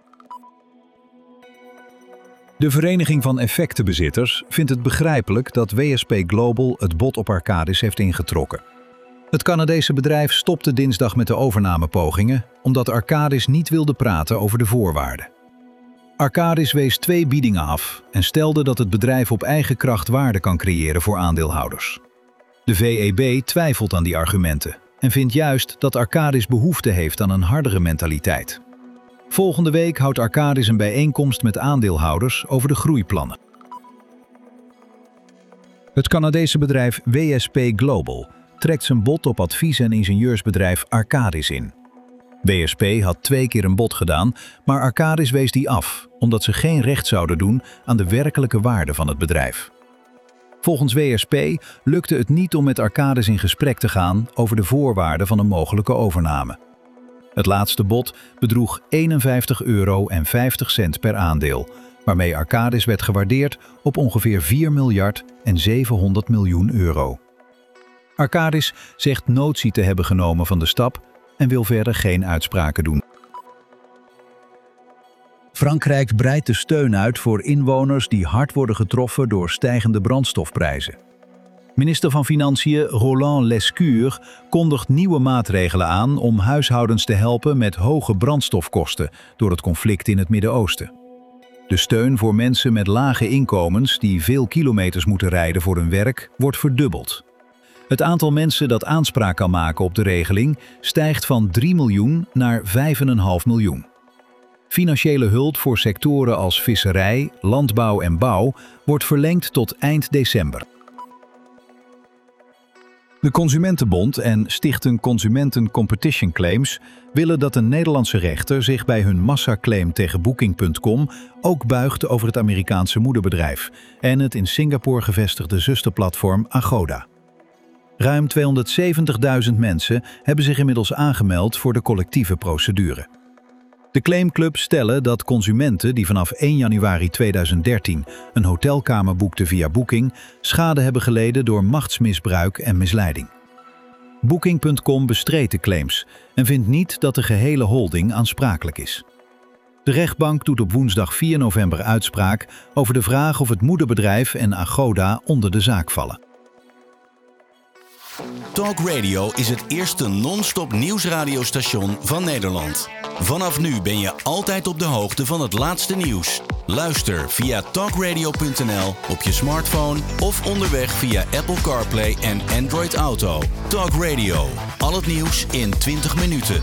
De Vereniging van Effectenbezitters vindt het begrijpelijk dat WSP Global het bod op Arcadis heeft ingetrokken. Het Canadese bedrijf stopte dinsdag met de overnamepogingen omdat Arcadis niet wilde praten over de voorwaarden. Arcadis wees 2 biedingen af en stelde dat het bedrijf op eigen kracht waarde kan creëren voor aandeelhouders. De VEB twijfelt aan die argumenten en vindt juist dat Arcadis behoefte heeft aan een hardere mentaliteit. Volgende week houdt Arcadis een bijeenkomst met aandeelhouders over de groeiplannen. Het Canadese bedrijf WSP Global trekt zijn bod op advies- en ingenieursbedrijf Arcadis in. WSP had 2 keer een bod gedaan, maar Arcadis wees die af, omdat ze geen recht zouden doen aan de werkelijke waarde van het bedrijf. Volgens WSP lukte het niet om met Arcadis in gesprek te gaan over de voorwaarden van een mogelijke overname. Het laatste bod bedroeg €51,50 per aandeel, waarmee Arcadis werd gewaardeerd op ongeveer 4 miljard en 700 miljoen euro. Arcadis zegt notitie te hebben genomen van de stap en wil verder geen uitspraken doen. Frankrijk breidt de steun uit voor inwoners die hard worden getroffen door stijgende brandstofprijzen. Minister van Financiën Roland Lescure kondigt nieuwe maatregelen aan om huishoudens te helpen met hoge brandstofkosten door het conflict in het Midden-Oosten. De steun voor mensen met lage inkomens die veel kilometers moeten rijden voor hun werk wordt verdubbeld. Het aantal mensen dat aanspraak kan maken op de regeling stijgt van 3 miljoen naar 5,5 miljoen. Financiële hulp voor sectoren als visserij, landbouw en bouw wordt verlengd tot eind december. De Consumentenbond en Stichting Consumenten Competition Claims willen dat een Nederlandse rechter zich bij hun massaclaim tegen Booking.com ook buigt over het Amerikaanse moederbedrijf en het in Singapore gevestigde zusterplatform Agoda. Ruim 270.000 mensen hebben zich inmiddels aangemeld voor de collectieve procedure. De claimclubs stellen dat consumenten die vanaf 1 januari 2013 een hotelkamer boekten via Booking schade hebben geleden door machtsmisbruik en misleiding. Booking.com bestreedt de claims en vindt niet dat de gehele holding aansprakelijk is. De rechtbank doet op woensdag 4 november uitspraak over de vraag of het moederbedrijf en Agoda onder de zaak vallen. Talk Radio is het eerste non-stop nieuwsradiostation van Nederland. Vanaf nu ben je altijd op de hoogte van het laatste nieuws. Luister via talkradio.nl op je smartphone of onderweg via Apple CarPlay en Android Auto. Talk Radio. Al het nieuws in 20 minuten.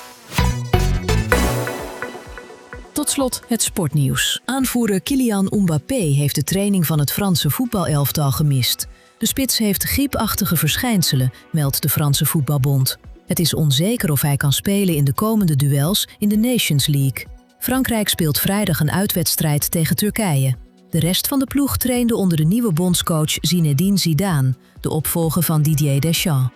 Tot slot het sportnieuws. Aanvoerder Kylian Mbappé heeft de training van het Franse voetbalelftal gemist. De spits heeft griepachtige verschijnselen, meldt de Franse voetbalbond. Het is onzeker of hij kan spelen in de komende duels in de Nations League. Frankrijk speelt vrijdag een uitwedstrijd tegen Turkije. De rest van de ploeg trainde onder de nieuwe bondscoach Zinedine Zidane, de opvolger van Didier Deschamps.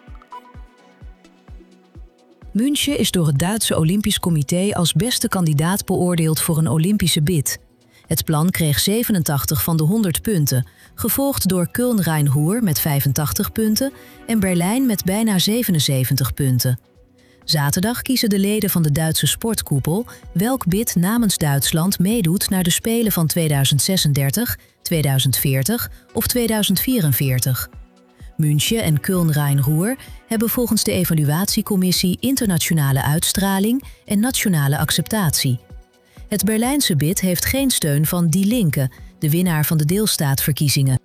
München is door het Duitse Olympisch Comité als beste kandidaat beoordeeld voor een Olympische bid. Het plan kreeg 87 van de 100 punten, gevolgd door Köln-Rhein-Ruhr met 85 punten en Berlijn met bijna 77 punten. Zaterdag kiezen de leden van de Duitse sportkoepel welk bid namens Duitsland meedoet naar de Spelen van 2036, 2040 of 2044. München en Köln-Rhein-Ruhr hebben volgens de evaluatiecommissie internationale uitstraling en nationale acceptatie. Het Berlijnse bid heeft geen steun van Die Linke, de winnaar van de deelstaatverkiezingen.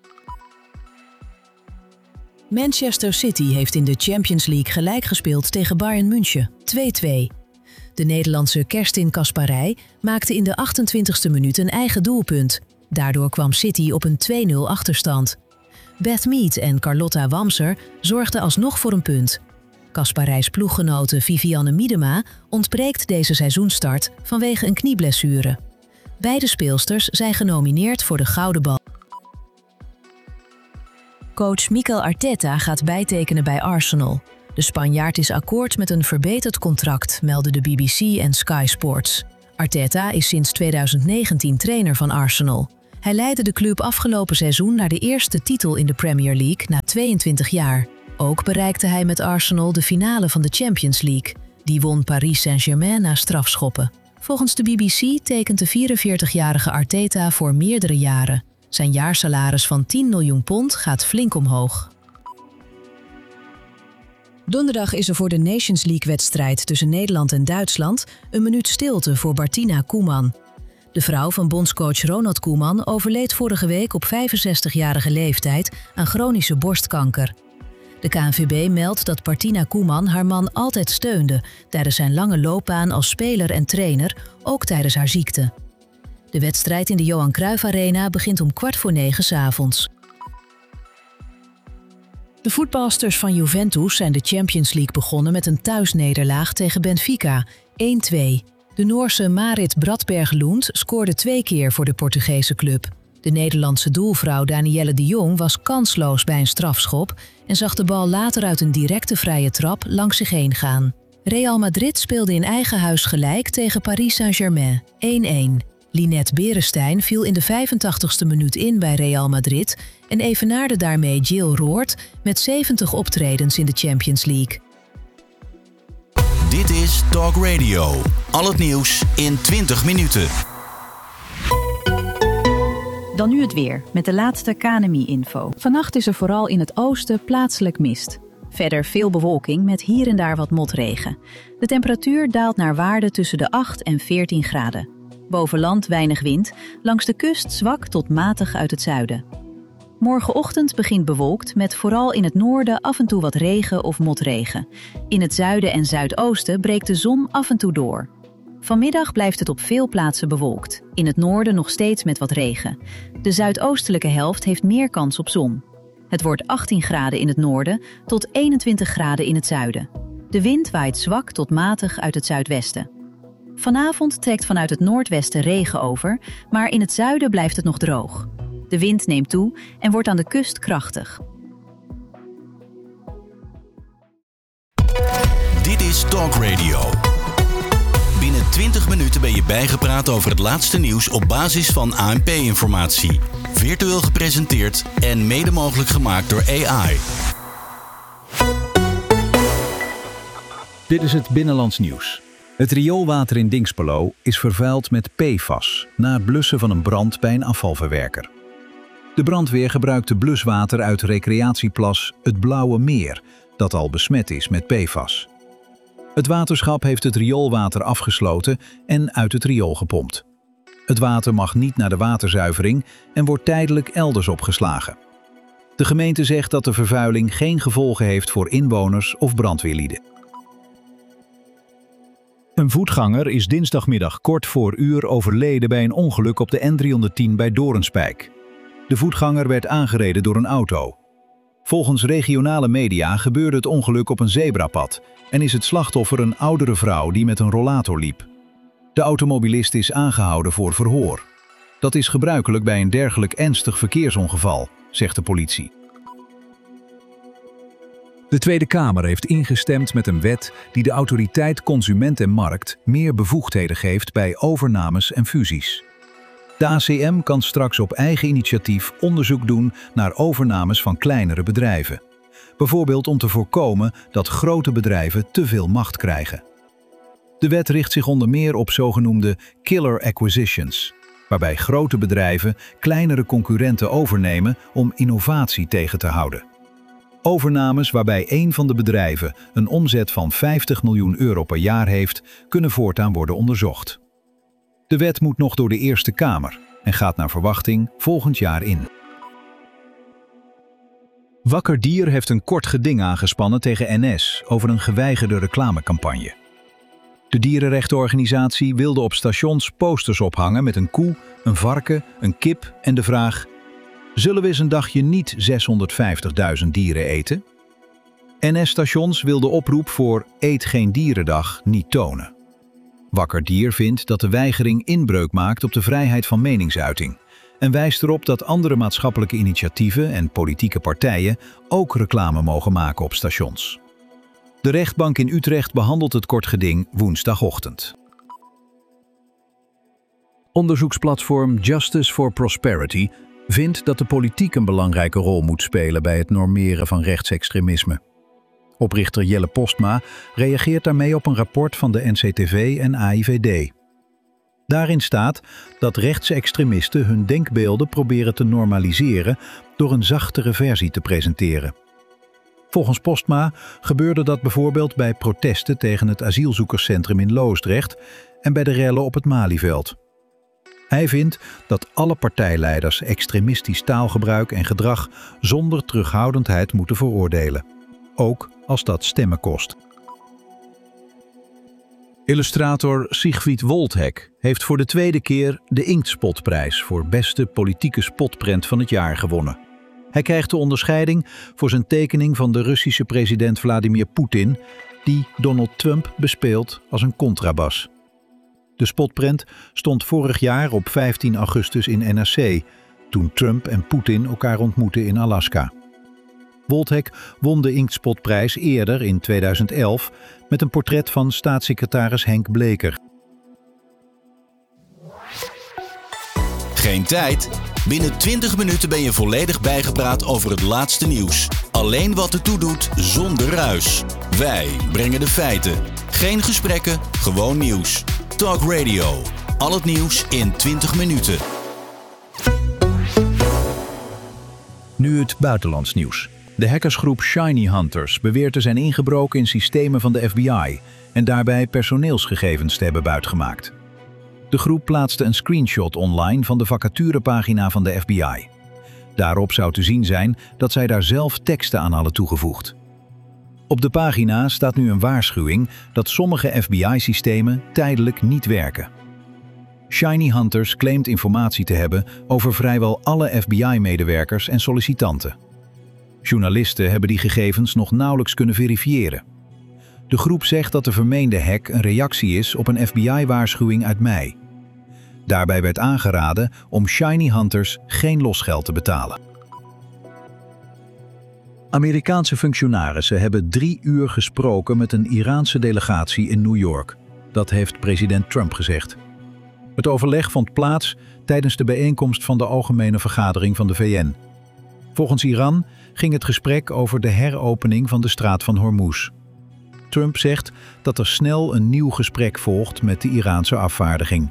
Manchester City heeft in de Champions League gelijk gespeeld tegen Bayern München, 2-2. De Nederlandse Kerstin Kasparij maakte in de 28e minuut een eigen doelpunt. Daardoor kwam City op een 2-0 achterstand. Beth Mead en Carlotta Wamser zorgden alsnog voor een punt. Kasparijs ploeggenote Vivianne Miedema ontbreekt deze seizoenstart vanwege een knieblessure. Beide speelsters zijn genomineerd voor de Gouden Bal. Coach Mikel Arteta gaat bijtekenen bij Arsenal. De Spanjaard is akkoord met een verbeterd contract, melden de BBC en Sky Sports. Arteta is sinds 2019 trainer van Arsenal. Hij leidde de club afgelopen seizoen naar de eerste titel in de Premier League na 22 jaar. Ook bereikte hij met Arsenal de finale van de Champions League. Die won Paris Saint-Germain na strafschoppen. Volgens de BBC tekent de 44-jarige Arteta voor meerdere jaren. Zijn jaarsalaris van 10 miljoen pond gaat flink omhoog. Donderdag is er voor de Nations League-wedstrijd tussen Nederland en Duitsland een minuut stilte voor Martina Koeman. De vrouw van bondscoach Ronald Koeman overleed vorige week op 65-jarige leeftijd aan chronische borstkanker. De KNVB meldt dat Martina Koeman haar man altijd steunde tijdens zijn lange loopbaan als speler en trainer, ook tijdens haar ziekte. De wedstrijd in de Johan Cruijff Arena begint om 20:15 'avonds. De voetbalsters van Juventus zijn de Champions League begonnen met een thuisnederlaag tegen Benfica, 1-2. De Noorse Marit Bradberg Lund scoorde 2 keer voor de Portugese club. De Nederlandse doelvrouw Danielle de Jong was kansloos bij een strafschop en zag de bal later uit een directe vrije trap langs zich heen gaan. Real Madrid speelde in eigen huis gelijk tegen Paris Saint-Germain, 1-1. Linette Beresteyn viel in de 85ste minuut in bij Real Madrid en evenaarde daarmee Jill Roord met 70 optredens in de Champions League. Dit is Talk Radio. Al het nieuws in 20 minuten. Dan nu het weer, met de laatste KNMI-info. Vannacht is er vooral in het oosten plaatselijk mist. Verder veel bewolking met hier en daar wat motregen. De temperatuur daalt naar waarden tussen de 8 en 14 graden. Boven land weinig wind, langs de kust zwak tot matig uit het zuiden. Morgenochtend begint bewolkt met vooral in het noorden af en toe wat regen of motregen. In het zuiden en zuidoosten breekt de zon af en toe door. Vanmiddag blijft het op veel plaatsen bewolkt. In het noorden nog steeds met wat regen. De zuidoostelijke helft heeft meer kans op zon. Het wordt 18 graden in het noorden tot 21 graden in het zuiden. De wind waait zwak tot matig uit het zuidwesten. Vanavond trekt vanuit het noordwesten regen over, maar in het zuiden blijft het nog droog. De wind neemt toe en wordt aan de kust krachtig. Dit is Talk Radio. Binnen 20 minuten ben je bijgepraat over het laatste nieuws op basis van ANP-informatie. Virtueel gepresenteerd en mede mogelijk gemaakt door AI. Dit is het Binnenlands Nieuws. Het rioolwater in Dinxperlo is vervuild met PFAS na het blussen van een brand bij een afvalverwerker. De brandweer gebruikte bluswater uit recreatieplas Het Blauwe Meer, dat al besmet is met PFAS. Het waterschap heeft het rioolwater afgesloten en uit het riool gepompt. Het water mag niet naar de waterzuivering en wordt tijdelijk elders opgeslagen. De gemeente zegt dat de vervuiling geen gevolgen heeft voor inwoners of brandweerlieden. Een voetganger is dinsdagmiddag kort voor uur overleden bij een ongeluk op de N310 bij Doornspijk. De voetganger werd aangereden door een auto. Volgens regionale media gebeurde het ongeluk op een zebrapad en is het slachtoffer een oudere vrouw die met een rollator liep. De automobilist is aangehouden voor verhoor. Dat is gebruikelijk bij een dergelijk ernstig verkeersongeval, zegt de politie. De Tweede Kamer heeft ingestemd met een wet die de autoriteit Consument en Markt meer bevoegdheden geeft bij overnames en fusies. De ACM kan straks op eigen initiatief onderzoek doen naar overnames van kleinere bedrijven. Bijvoorbeeld om te voorkomen dat grote bedrijven te veel macht krijgen. De wet richt zich onder meer op zogenoemde killer acquisitions, waarbij grote bedrijven kleinere concurrenten overnemen om innovatie tegen te houden. Overnames waarbij één van de bedrijven een omzet van €50 miljoen per jaar heeft, kunnen voortaan worden onderzocht. De wet moet nog door de Eerste Kamer en gaat naar verwachting volgend jaar in. Wakker Dier heeft een kort geding aangespannen tegen NS over een geweigerde reclamecampagne. De dierenrechtenorganisatie wilde op stations posters ophangen met een koe, een varken, een kip en de vraag: zullen we eens een dagje niet 650.000 dieren eten? NS-stations wilden de oproep voor Eet geen dierendag niet tonen. Wakker Dier vindt dat de weigering inbreuk maakt op de vrijheid van meningsuiting en wijst erop dat andere maatschappelijke initiatieven en politieke partijen ook reclame mogen maken op stations. De rechtbank in Utrecht behandelt het kort geding woensdagochtend. Onderzoeksplatform Justice for Prosperity vindt dat de politiek een belangrijke rol moet spelen bij het normeren van rechtsextremisme. Oprichter Jelle Postma reageert daarmee op een rapport van de NCTV en AIVD. Daarin staat dat rechtsextremisten hun denkbeelden proberen te normaliseren door een zachtere versie te presenteren. Volgens Postma gebeurde dat bijvoorbeeld bij protesten tegen het asielzoekerscentrum in Loosdrecht en bij de rellen op het Malieveld. Hij vindt dat alle partijleiders extremistisch taalgebruik en gedrag zonder terughoudendheid moeten veroordelen, ook als dat stemmen kost. Illustrator Sigfried Woldhek heeft voor de tweede keer de Inktspotprijs voor beste politieke spotprent van het jaar gewonnen. Hij krijgt de onderscheiding voor zijn tekening van de Russische president Vladimir Poetin, die Donald Trump bespeelt als een contrabas. De spotprent stond vorig jaar op 15 augustus in NRC, toen Trump en Poetin elkaar ontmoetten in Alaska. Woldhek won de Inktspotprijs eerder in 2011 met een portret van staatssecretaris Henk Bleker. Geen tijd? Binnen 20 minuten ben je volledig bijgepraat over het laatste nieuws. Alleen wat ertoe doet, zonder ruis. Wij brengen de feiten. Geen gesprekken, gewoon nieuws. Talk Radio. Al het nieuws in 20 minuten. Nu het buitenlands nieuws. De hackersgroep Shiny Hunters beweert te zijn ingebroken in systemen van de FBI en daarbij personeelsgegevens te hebben buitgemaakt. De groep plaatste een screenshot online van de vacaturepagina van de FBI. Daarop zou te zien zijn dat zij daar zelf teksten aan hadden toegevoegd. Op de pagina staat nu een waarschuwing dat sommige FBI-systemen tijdelijk niet werken. Shiny Hunters claimt informatie te hebben over vrijwel alle FBI-medewerkers en sollicitanten. Journalisten hebben die gegevens nog nauwelijks kunnen verifiëren. De groep zegt dat de vermeende hack een reactie is op een FBI-waarschuwing uit mei. Daarbij werd aangeraden om Shiny Hunters geen losgeld te betalen. Amerikaanse functionarissen hebben 3 uur gesproken met een Iraanse delegatie in New York. Dat heeft president Trump gezegd. Het overleg vond plaats tijdens de bijeenkomst van de Algemene Vergadering van de VN. Volgens Iran ging het gesprek over de heropening van de straat van Hormuz. Trump zegt dat er snel een nieuw gesprek volgt met de Iraanse afvaardiging.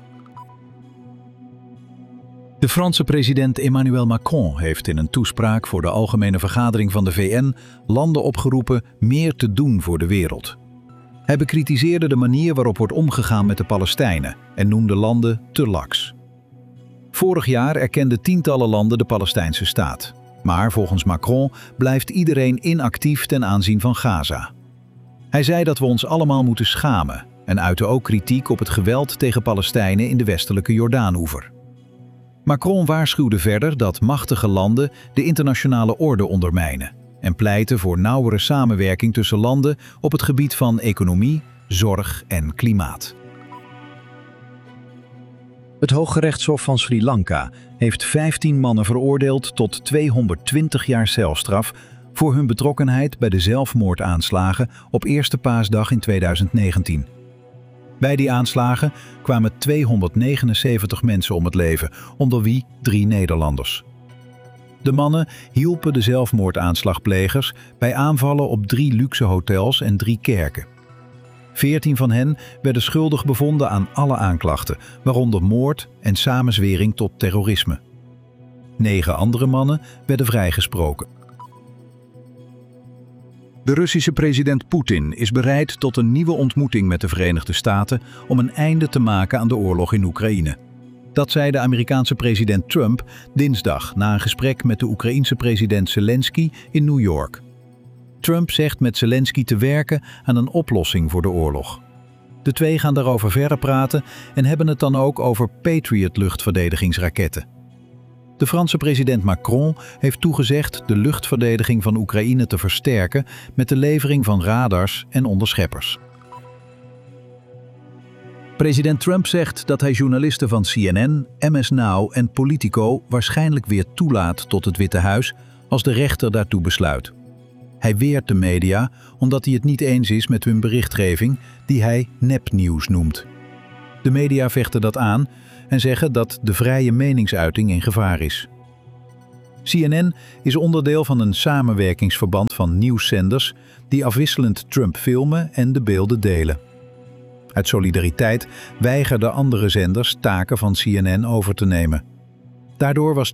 De Franse president Emmanuel Macron heeft in een toespraak voor de Algemene Vergadering van de VN landen opgeroepen meer te doen voor de wereld. Hij bekritiseerde de manier waarop wordt omgegaan met de Palestijnen en noemde landen te laks. Vorig jaar erkenden tientallen landen de Palestijnse staat. Maar volgens Macron blijft iedereen inactief ten aanzien van Gaza. Hij zei dat we ons allemaal moeten schamen en uitte ook kritiek op het geweld tegen Palestijnen in de westelijke Jordaanoever. Macron waarschuwde verder dat machtige landen de internationale orde ondermijnen en pleitte voor nauwere samenwerking tussen landen op het gebied van economie, zorg en klimaat. Het Hooggerechtshof van Sri Lanka heeft 15 mannen veroordeeld tot 220 jaar celstraf voor hun betrokkenheid bij de zelfmoordaanslagen op Eerste Paasdag in 2019. Bij die aanslagen kwamen 279 mensen om het leven, onder wie 3 Nederlanders. De mannen hielpen de zelfmoordaanslagplegers bij aanvallen op 3 luxe hotels en 3 kerken. 14 van hen werden schuldig bevonden aan alle aanklachten, waaronder moord en samenzwering tot terrorisme. 9 andere mannen werden vrijgesproken. De Russische president Poetin is bereid tot een nieuwe ontmoeting met de Verenigde Staten om een einde te maken aan de oorlog in Oekraïne. Dat zei de Amerikaanse president Trump dinsdag na een gesprek met de Oekraïense president Zelensky in New York. Trump zegt met Zelensky te werken aan een oplossing voor de oorlog. De twee gaan daarover verder praten en hebben het dan ook over Patriot-luchtverdedigingsraketten. De Franse president Macron heeft toegezegd de luchtverdediging van Oekraïne te versterken met de levering van radars en onderscheppers. President Trump zegt dat hij journalisten van CNN, MS Now en Politico waarschijnlijk weer toelaat tot het Witte Huis als de rechter daartoe besluit. Hij weert de media omdat hij het niet eens is met hun berichtgeving die hij nepnieuws noemt. De media vechten dat aan en zeggen dat de vrije meningsuiting in gevaar is. CNN is onderdeel van een samenwerkingsverband van nieuwszenders die afwisselend Trump filmen en de beelden delen. Uit solidariteit weigerden andere zenders taken van CNN over te nemen. Daardoor was